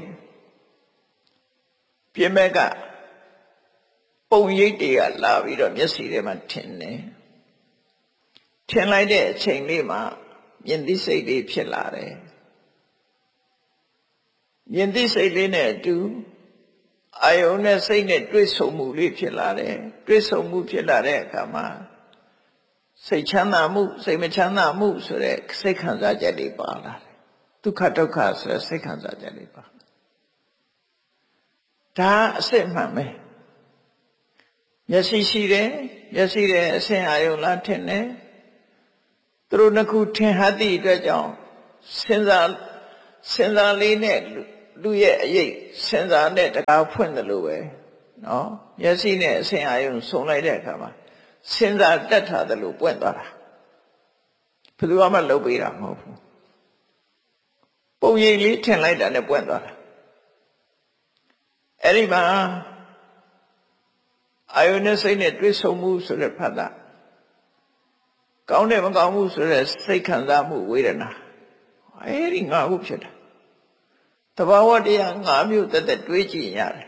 ပြင်မဲ့ကပုံရိပ်တွေကလာပြီးတော့မျက်စိထဲမှာထင်တယ်ထင်လိုက်တဲ့အချိန်လေးမှာမြင်သိစိတ်လေးဖြစ်လာတယ်မြင်သိစိတ်လေးနဲ့အတူအာယုန်နဲ့စိတ်နဲ့တွေ့ဆုံမှုလေးဖြစ်လာတယ်တွေ့ဆုံမှုဖြစ်လာတဲ့အခါမှာစိတ်ချမ်းသာမှုစိတ်မချမ်းသာမှုဆိုတဲ့စိတ်ခံစားချက်တွေပါလာတယ်ဒုက္ခဒုက္ခဆိုတဲ့စိတ်ခံစားချက်တွေပါဒါအစစ်မှန်ပဲမျက်စိရှိတယ်မျက်စိရဲ့အဆင်အာယုန်လားထင်တယ်သူတို့နှစ်ခုထင်ဟသည့်အတွက်ကြောင့်စဉ်းစားစဉ်းစားလေးနဲ့လူရဲ့အရေးစဉ်းစားတဲ့တကားဖွင့်တယ်လို့ပဲနော်မျက်စိနဲ့အဆင်အာရုံဆုံလိုက်တဲ့အခါမှာစဉ်းစားတတ်တာတယ်လို့ပွင့်သွားတာဘယ်သူမှလုပ်ပေးတာမဟုတ်ဘူးပုံရိပ်လေးထင်လိုက်တာနဲ့ပွင့်သွားတာအဲ့ဒီမှာအာယုန်နဲ့စိတ်နဲ့တွေ့ဆုံမှုဆိုတဲ့ဖတ်တာကောင်းတယ်မကောင်းဘူးဆိုတဲ့စိတ်ခံစားမှုဝေဒနာအဲ့ဒီငါဟုဖြစ်တာတဘာဝတရားငါမျိုးတက်တက်တွေးကြည့်ရတယ်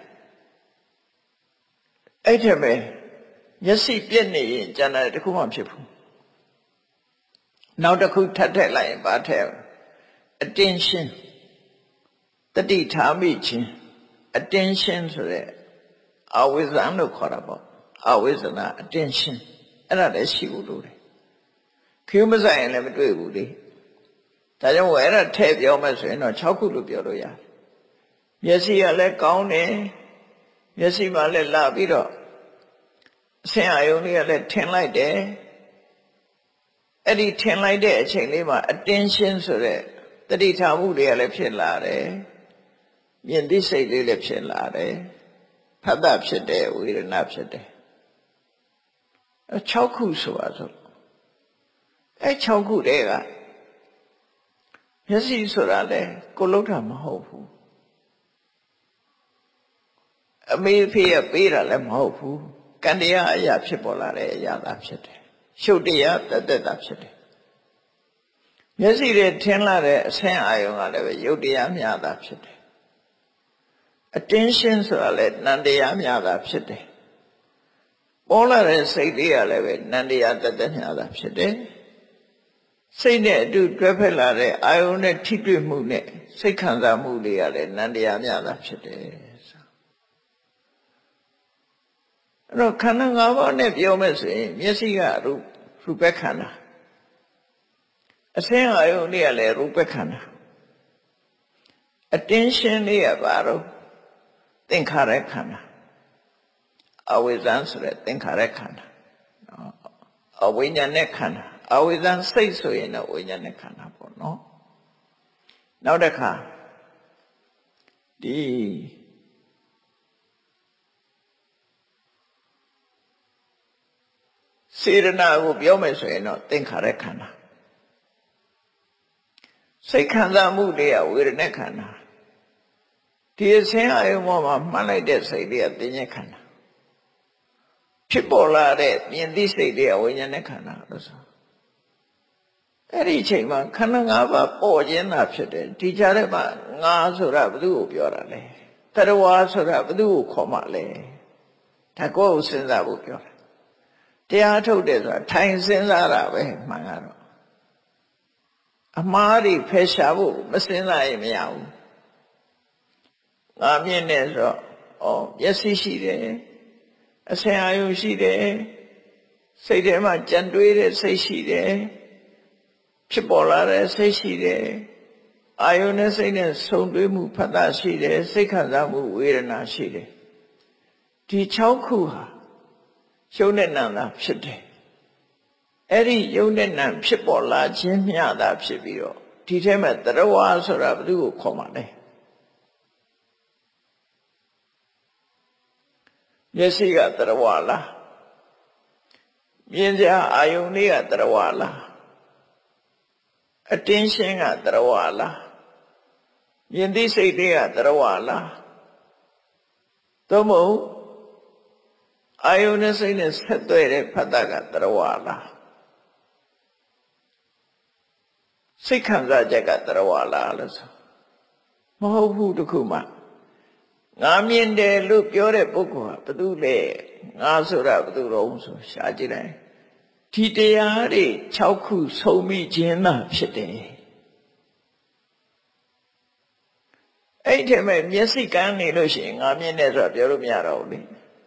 အဲ့ထက်ပဲမျက်စိပြည့်နေရင်ကျန်တယ်တခုမှဖြစ်ဘူးနောက်တစ်ခုထပ်ထည့်လိုက်ရင်ဘာထည့် attention တတိထားမိခြင်း attention ဆိုတဲ့အဝိဇ္ဇံလို့ခေါ်တာပေါ့အဝိဇ္ဇနာ attention အဲ့ဒါလည်းရှိဖို့လိုတယ်ခေမဆိုင်ရင်လည်းမတွေ့ဘူးလေဒါကြောင့်ဝယ်ရထည့်ပြောမယ်ဆိုရင်တော့၆ခုလို့ပြောလို့ရတယ်မျက်စိကလည်းကောင်းတယ်မျက်စိမှလည်းလာပြီးတော့အဆင်အာရုံလေးကလည်းထင်လိုက်တယ်အဲ့ဒီထင်လိုက်တဲ့အချိန်လေးမှာ attention ဆိုတဲ့တတိထားမှုတွေကလည်းဖြစ်လာတယ်မြင်သိစိတ်လေးလည်းဖြစ်လာတယ်ဖတ်တာဖြစ်တယ်ဝေဒနာဖြစ်တယ်အဲ၆ခုဆိုပါစို့အဲ၆ခုတည်းကမျက်စိဆိုတာလေကိုလုံးတာမဟုတ်ဘူးအမေဖေးကပေးတာလည်းမဟုတ်ဘူးကံတရားအရာဖြစ်ပေါ်လာတဲ့အရာသာဖြစ်တယ်ရှုပ်တရားတသက်တာဖြစ်တယ်မျက်စိနဲ့ထင်လာတဲ့အဆင်းအာရုံကလည်းပဲယုတ်တရားများတာဖြစ်တယ် attention ဆိုတာလည်းနံတရားများတာဖြစ်တယ်ပေါ်လာတဲ့စိတ်လေးကလည်းပဲနံတရားတသက်များတာဖြစ်တယ်စိတ်နဲ့အတူတွဲဖက်လာတဲ့အာယုန်နဲ့ထိတွေ့မှုနဲ့စိတ်ခံစားမှုတွေကလည်းနံတရားများတာဖြစ်တယ်အဲ့တော့ခန္ဓာ၅ပါးနဲ့ပြောမယ်ဆိုရင်မျက်စိကရူရူပခန္ဓာအဆင်းအာယုန်လေးကလည်းရူပခန္ဓာ attention လေးကဘာလို့သင်္ခါရခန္ဓာအဝိဇ္ဇံဆိုတဲ့သင်္ခါရခန္ဓာအဝိညာဉ်နဲ့ခန္ဓာအဝိဇ္ဇံစိတ်ဆိုရင်တော့ဝိညာဉ်နဲ့ခန္ဓာပေါ့နော်နောက်တစ်ခါဒီစေရနာကိုပြောမယ်ဆိုရင်တော့သင်္ခါရခန္ဓာစိတ်ခံစားမှုတွေကဝေဒနာခန္ဓာဒီအစဉ်အယုံပေါ်မှာမှတ်လိုက်တဲ့စိတ်တွေကသင်္ညေခန္ဓာဖြစ်ပေါ်လာတဲ့မြင်သိစိတ်တွေကဝိညာဉ်နဲ့ခန္ဓာလို့ဆိုအဲ့ဒီအချိန်မှာခန္ဓာ၅ပါးပေါ်ခြင်းသာဖြစ်တယ်ဒီကြားထဲမှာငါဆိုတာဘယ်သူကိုပြောတာလဲတရဝါဆိုတာဘယ်သူကိုခေါ်မှလဲဒါကိုယ်ကိုစဉ်းစားဖို့ပြောတာတရားထုတ်တယ်ဆိုတာထိုင်စဉ်းစားတာပဲမှန်ကတော့အမှားတွေဖယ်ရှားဖို့မစဉ်းစားရင်မရဘူးငါမြင်နေဆိုတော့ဩမျက်စိရှိတယ်အဆင်အာရုံရှိတယ်စိတ်ထဲမှာကြံတွေးတဲ့စိတ်ရှိတယ်ဖြစ်ပေါ်လာတဲ့စိတ်ရှိတယ်အာယုန်နဲ့စိတ်နဲ့ဆုံတွေ့မှုဖတ်တာရှိတယ်စိတ်ခံစားမှုဝေဒနာရှိတယ်ဒီ၆ခုဟာယုံနဲ့နံသာဖြစ်တယ်အဲ့ဒီယုံနဲ့နံဖြစ်ပေါ်လာခြင်းမျှသာဖြစ်ပြီးတော့ဒီထဲမှာတရဝါဆိုတာဘယ်သူကိုခေါ်မှာလဲမျက်စိကတရဝါလားမြင်ကြအာယုန်လေးကတရဝါလားattention ကတရဝါလားမြင်သိစိတ်လေးကတရဝါလားသို့မဟုတ်အာယုန်နဲ့စိတ်နဲ့ဆက်သွယ်တဲ့ဖတ်တာကတရဝါလားစိတ်ခံစားချက်ကတရဝါလားလို့ဆိုမဟုတ်ဘူးတခုမှငါမြင်တယ်လို့ပြောတဲ့ပုဂ္ဂိုလ်ဟာဘယ်သူလဲငါဆိုတာဘယ်သူတော့ဆိုရှားကြည့်လိုက်ဒီတရားတွေ၆ခုဆုံးမိခြင်းသာဖြစ်တယ်အဲ့ဒီမဲ့မျက်စိကန်းနေလို့ရှိရင်ငါမြင်တယ်ဆိုတာပြောလို့မရတော့ဘူးလေ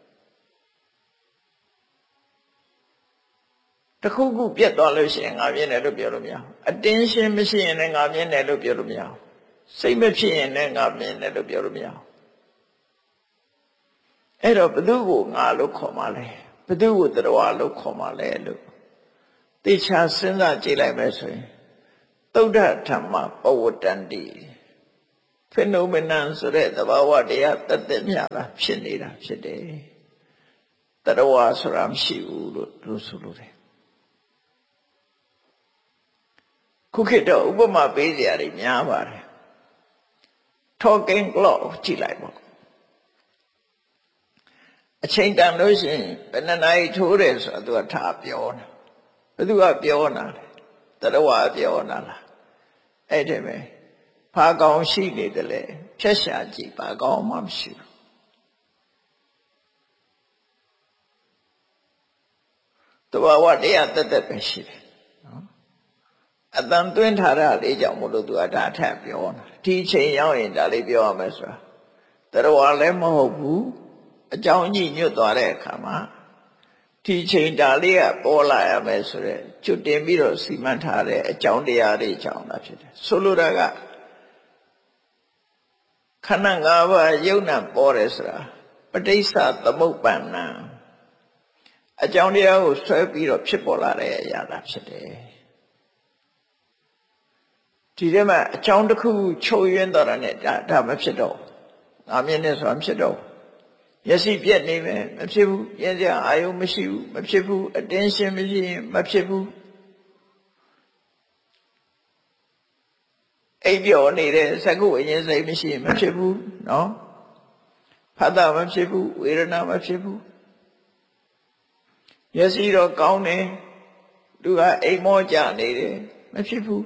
တခုခုပြတ်သွားလို့ရှိရင်ငါမြင်တယ်လို့ပြောလို့မရဘူး attention မရှိရင်လည်းငါမြင်တယ်လို့ပြောလို့မရဘူးစိတ်မဖြစ်ရင်လည်းငါမြင်တယ်လို့ပြောလို့မရဘူးအဲ့တော့ဘယ်သူကိုငါလို့ခေါ်မှလဲဘယ်သူကိုတရဝါလို့ခေါ်မှလဲလို့တေချာစဉ်းစားကြည့်လိုက်မယ်ဆိုရင်သုဒ္ဓဓမ္မပဝတ္တန္တိ phenomenon ဆိုတဲ့သဘာဝတရားတတ်တဲ့မြတာဖြစ်နေတာဖြစ်တယ်တရဝါဆိုတာမရှိဘူးလို့သူဆိုလို့တယ်ခုခေတ်တော့ဥပမာပေးစရာတွေများပါတယ် talking clock ကြည့်လိုက်ပေါ့အချိန်တန်လို့ရှိရင်ဘယ်နှစ်နာရီထိုးတယ်ဆိုတာသူကထားပြောတာဘယ်သူကပြောနာလဲတရဝါပြောနာလားအဲ့ဒီပဲဘာကောင်းရှိနေတယ်လဲဖြတ်ရှာကြည့်ဘာကောင်းမှမရှိဘူးတဘာဝတရားတက်တက်ပဲရှိတယ်နော်အတန်သွင်းထားတာလေးကြောင့်မလို့သူကဒါထပ်ပြောတာဒီချိန်ရောက်ရင်ဒါလေးပြောရမယ်ဆိုတာတရဝါလည်းမဟုတ်ဘူးအကြောင်းကြီးညွတ်သွားတဲ့အခါမှာဒီချိန်ဒါလေးကပေါ်လာရမယ်ဆိုတော့ကျွတ်တင်ပြီးတော့စီမံထားတဲ့အကြောင်းတရားတွေကြောင့်လားဖြစ်တယ်ဆိုလိုတာကခန္ဓာ၅ပါးယုံနာပေါ်တယ်ဆိုတာပဋိစ္စသမုပ္ပန္နအကြောင်းတရားကိုဆွဲပြီးတော့ဖြစ်ပေါ်လာတဲ့အရာသာဖြစ်တယ်ဒီထဲမှာအကြောင်းတစ်ခုချုပ်ရင်းတော့တာနဲ့ဒါဒါမဖြစ်တော့ငါမြင်နေဆိုတာမဖြစ်တော့မျက်စိပြက်နေမယ်မဖြစ်ဘူးရင်းစရာအာယုံမရှိဘူးမဖြစ်ဘူးအတင်းရှင်မရှိရင်မဖြစ်ဘူးအိပ်ပျော်နေတဲ့သက္ကုအရင်စိတ်မရှိရင်မဖြစ်ဘူးနော်ဖတ်တာမဖြစ်ဘူးဝေဒနာမဖြစ်ဘူးမျက်စိတော့ကောင်းတယ်သူကအိမ်မောကြနေတယ်မဖြစ်ဘူး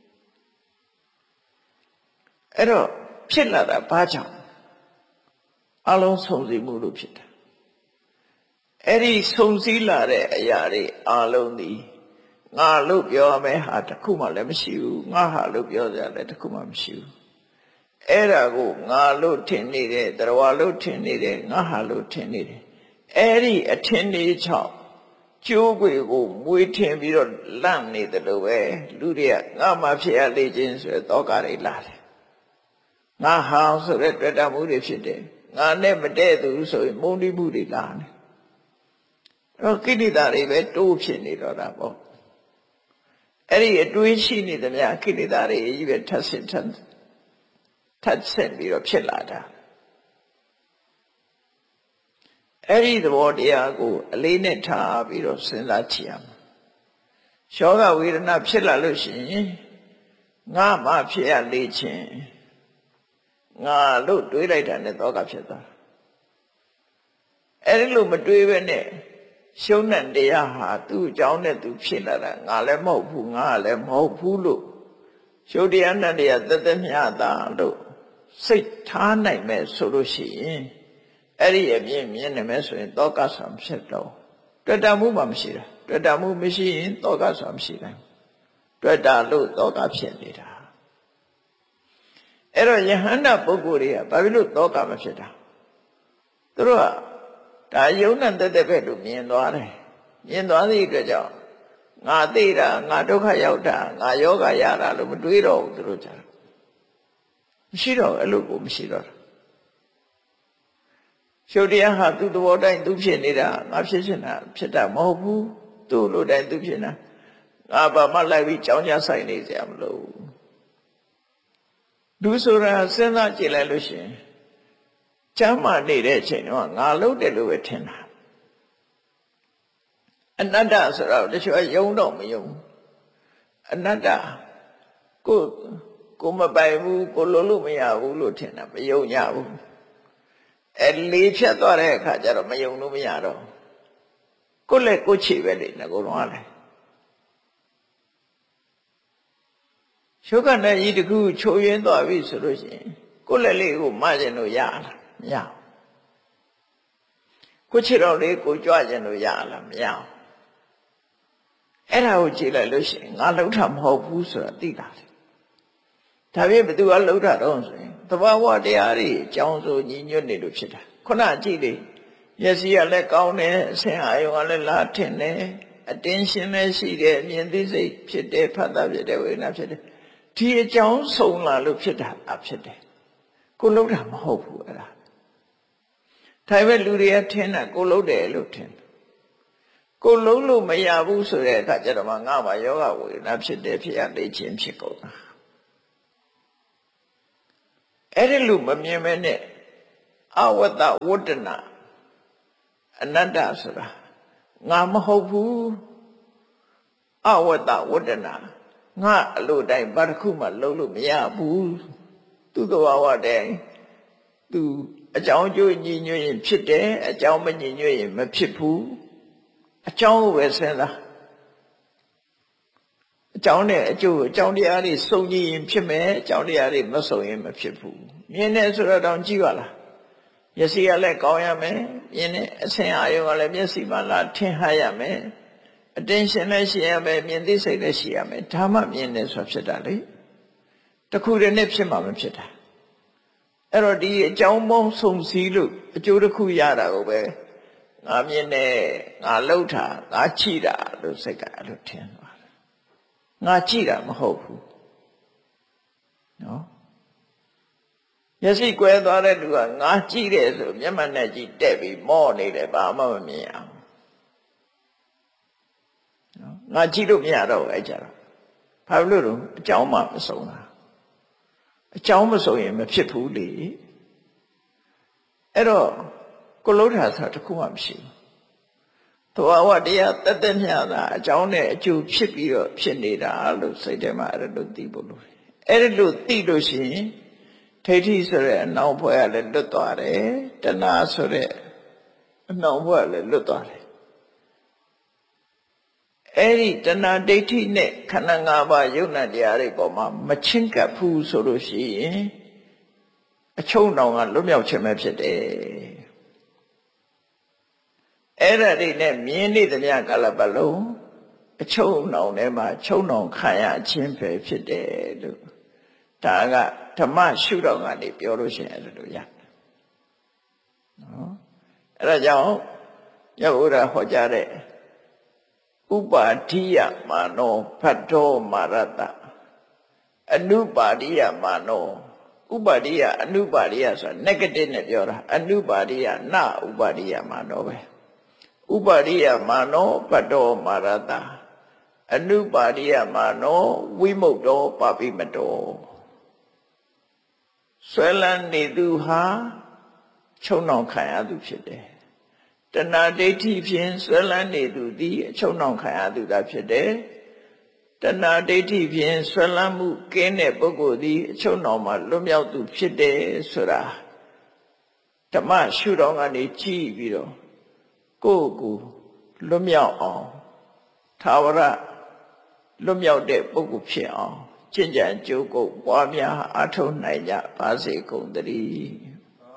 အဲ့တော့ဖြစ်လာတာဘာကြောင့်အလုံးစုံစည်းမှုလို့ဖြစ်တာအဲ့ဒီစုံစည်းလာတဲ့အရာတွေအလုံးဒီငါလို့ပြောရမယ်ဟာတခုမှလည်းမရှိဘူးငါဟာလို့ပြောကြလည်းတခုမှမရှိဘူးအဲ့ဒါကိုငါလို့ထင်နေတယ်တရဝါလို့ထင်နေတယ်ငါဟာလို့ထင်နေတယ်အဲ့ဒီအထင်လေးချောက်ကျိုးွယ်ကိုမွေးထင်ပြီးတော့လန့်နေတယ်လို့ပဲလူတွေကငါမှဖြစ်ရလေခြင်းဆိုတဲ့တောကတွေလာတယ်ငါဟာဆိုတဲ့တွေ့တာမှုတွေဖြစ်တယ်ငါနဲ့မတည့်သူဆိုရင်မုန်းတိမှုတွေလာတယ်အဲ့တော့ကိလေသာတွေပဲတိုးဖြစ်နေတော့တာပေါ့အဲ့ဒီအတွေးရှိနေသမျှကိလေသာတွေကြီးပဲထပ်ဆင့်ထပ်ထပ်ဆင့်ပြီးတော့ဖြစ်လာတာအဲ့ဒီသဘောတရားကိုအလေးနဲ့ထားပြီးတော့စဉ်းစားကြည့်ရမှာယောဂဝေဒနာဖြစ်လာလို့ရှိရင်ငါမှဖြစ်ရလေခြင်းငါလို့တွေးလိုက်တာနဲ့သောကဖြစ်သွားအဲ့ဒီလိုမတွေးဘဲနဲ့ရှုံးတဲ့တရားဟာသူ့အကြောင်းနဲ့သူဖြစ်လာတာငါလည်းမဟုတ်ဘူးငါလည်းမဟုတ်ဘူးလို့ရှုပ်တရားနဲ့တရားသက်သက်မျှတာလို့စိတ်ထားနိုင်မဲ့ဆိုလို့ရှိရင်အဲ့ဒီအမြင်မြင်နေမဲ့ဆိုရင်သောကဆံဖြစ်တော့တွေ့တာမှုမှမရှိတာတွေ့တာမှုမရှိရင်သောကဆံမရှိနိုင်တွေ့တာလို့သောကဖြစ်နေတာအဲ့တော့ယဟန္တာပုဂ္ဂိုလ်တွေကဘာဖြစ်လို့သောကမဖြစ်တာသူတို့ကဒါယုံနဲ့တက်တက်ပဲလို့မြင်သွားတယ်မြင်သွားသည့်အတွက်ကြောင့်ငါသိတာငါဒုက္ခရောက်တာငါယောဂရတာလို့မတွေးတော့ဘူးသူတို့ကြတယ်မရှိတော့အဲ့လိုကိုမရှိတော့ရှုပ်တရားဟာသူ့သဘောတိုင်းသူဖြစ်နေတာငါဖြစ်နေတာဖြစ်တာမဟုတ်ဘူးသူ့လိုတိုင်းသူဖြစ်နေတာငါဘာမှလိုက်ပြီးကြောင်းကြဆိုင်နေစရာမလိုဘူးလူဆိုတာစဉ်းစားကြည့်လိုက်လို့ရှိရင်ကျမ်းမာနေတဲ့အချိန်တော့ငါလုပ်တယ်လို့ပဲထင်တာအနတ္တဆိုတော့တချို့ယုံတော့မယုံအနတ္တကိုကိုမပိုင်ဘူးကိုလိုလို့မရဘူးလို့ထင်တာမယုံကြဘူးအဲလေးဖြတ်သွားတဲ့အခါကျတော့မယုံလို့မရတော့ကိုလည်းကိုချေပဲလေငါကတော့လည်းရှုခနဲ့ဤတခုချိုးရင်းသွားပြီဆိုလို့ရှိရင်ကိုလည်းလေးကိုမကျင်လို့ရလားမရကိုချေတော့လေးကိုကြွကျင်လို့ရလားမရအဲ့ဒါကိုကြည့်လိုက်လို့ရှိရင်ငါလှုပ်တာမဟုတ်ဘူးဆိုတာသိတာလေဒါပြင်ဘသူကလှုပ်တာတော့ဆိုရင်သဘာဝတရားတွေအကြောင်းဆိုညီညွတ်နေလို့ဖြစ်တာခုနကြည့်လေမျက်စိကလည်းကောင်းတယ်အဆင်အာရုံကလည်းလာထင်တယ်အတင်းရှင်လည်းရှိတယ်မြင်သိစိတ်ဖြစ်တယ်ဖတ်တာဖြစ်တယ်ဝေဒနာဖြစ်တယ်ဒီအကြောင်းဆုံးလာလို့ဖြစ်တာအဖြစ်တယ်ကိုလှုပ်တာမဟုတ်ဘူးအဲ့ဒါဒါပေမဲ့လူတွေကထင်တာကိုလှုပ်တယ်လို့ထင်ကိုလှုပ်လို့မရဘူးဆိုတဲ့အခါကျတော့မှငါမှယောဂဝေဒနာဖြစ်တယ်ဖြစ်ရလေ့ချင်းဖြစ်ကုန်တာအဲ့ဒီလိုမမြင်မဲနဲ့အဝတ္တဝတ္တနာအနတ္တဆိုတာငါမဟုတ်ဘူးအဝတ္တဝတ္တနာငါအလိုတိုင်းဘာတစ်ခုမှလုံးလို့မရဘူးသူ့သဘာဝတည်းသူအကြောင်းကျိုးညီညွတ်ရင်ဖြစ်တယ်အကြောင်းမညီညွတ်ရင်မဖြစ်ဘူးအကြောင်းပဲစဉ်းစားအကြောင်းနဲ့အကျိုးအကြောင်းတရားတွေစုံညီရင်ဖြစ်မယ်အကြောင်းတရားတွေမစုံရင်မဖြစ်ဘူးမြင်တယ်ဆိုတော့တောင်ကြည့်ပါလားမျက်စိကလည်းကောင်းရမယ်မြင်တဲ့အဆင်အာရုံကလည်းမျက်စိမှလာထင်ဟရမယ်အတင်းရှင်လည်းရှိရမယ်မြင်သိစိတ်လည်းရှိရမယ်ဒါမှမြင်တယ်ဆိုတာဖြစ်တာလေတခုတည်းနဲ့ဖြစ်မှမဖြစ်တာအဲ့တော့ဒီအကြောင်းပေါင်းစုံစည်းလို့အကျိုးတစ်ခုရတာကိုပဲငါမြင်တယ်ငါလှုပ်တာငါချိတာလို့စိတ်ကအဲ့လိုထင်သွားတယ်ငါချိတာမဟုတ်ဘူးနော်မျက်စိကွဲသွားတဲ့လူကငါကြည့်တယ်ဆိုမျက်မှန်နဲ့ကြည့်တက်ပြီးမော့နေတယ်ဘာမှမမြင်အောင်နော်ငါကြည့်လို့မရတော့ဘူးအဲ့ကြတော့ဘာလို့လဲအကြောင်းမှမစုံတာအကြောင်းမစုံရင်မဖြစ်ဘူးလေအဲ့တော့ကိုလုံးထာဆိုတာတစ်ခုမှမရှိဘူးသဘာဝတရားတသက်မျှတာအကြောင်းနဲ့အကျိုးဖြစ်ပြီးတော့ဖြစ်နေတာလို့စိတ်ထဲမှာအဲ့လိုသိဖို့လိုတယ်အဲ့လိုသိလို့ရှိရင်ထိဋ္ဌိဆိုတဲ့အနှောင်ဘွယ်ကလည်းလွတ်သွားတယ်တဏှာဆိုတဲ့အနှောင်ဘွယ်ကလည်းလွတ်သွားတယ်အဲ့ဒီတဏှာဒိဋ္ဌိနဲ့ခန္ဓာ၅ပါးယုံနာတရားတွေပေါ်မှာမချင်းကပ်ဘူးဆိုလို့ရှိရင်အချုံနှောင်ကလွတ်မြောက်ခြင်းပဲဖြစ်တယ်အဲ့ဒါတွေနဲ့မြင်နေသမျှကာလပတ်လုံးအချုံနှောင်ထဲမှာချုံနှောင်ခံရခြင်းပဲဖြစ်တယ်လို့ဒါကဓမ္မရှုတော့ကနေပြောလို့ရှိရင်အဲ့လိုရတယ်နော်အဲ့ဒါကြောင့်ယဝရဟောကြားတဲ့ဥပါဒိယမာနောဖတ်တော်မာရတအနုပါဒိယမာနောဥပါဒိယအနုပါဒိယဆိုတာ negative နဲ့ပြောတာအနုပါဒိယနဥပါဒိယမာနောပဲဥပါဒိယမာနောဖတ်တော်မာရတအနုပါဒိယမာနောဝိမုတ်တော်ပါပိမတော်ဆွဲလန်းနေသူဟာချုံနှောင်ခံရသူဖြစ်တယ်တဏှာဒိဋ္ဌိဖြင့်ဆွဲလန်းနေသူသည်အချုံနှောင်ခံရသူသာဖြစ်တယ်တဏှာဒိဋ္ဌိဖြင့်ဆွဲလန်းမှုကင်းတဲ့ပုဂ္ဂိုလ်သည်အချုံနှောင်မှာလွတ်မြောက်သူဖြစ်တယ်ဆိုတာဓမ္မရှုတော်ကနေကြည့်ပြီးတော့ကိုယ့်ကိုလွတ်မြောက်အောင်သာဝရလွတ်မြောက်တဲ့ပုဂ္ဂိုလ်ဖြစ်အောင်ကျင့်ကြံကြိုးကုပ်ပွားများအားထုတ်နိုင်ကြပါစေကုန်သတည်း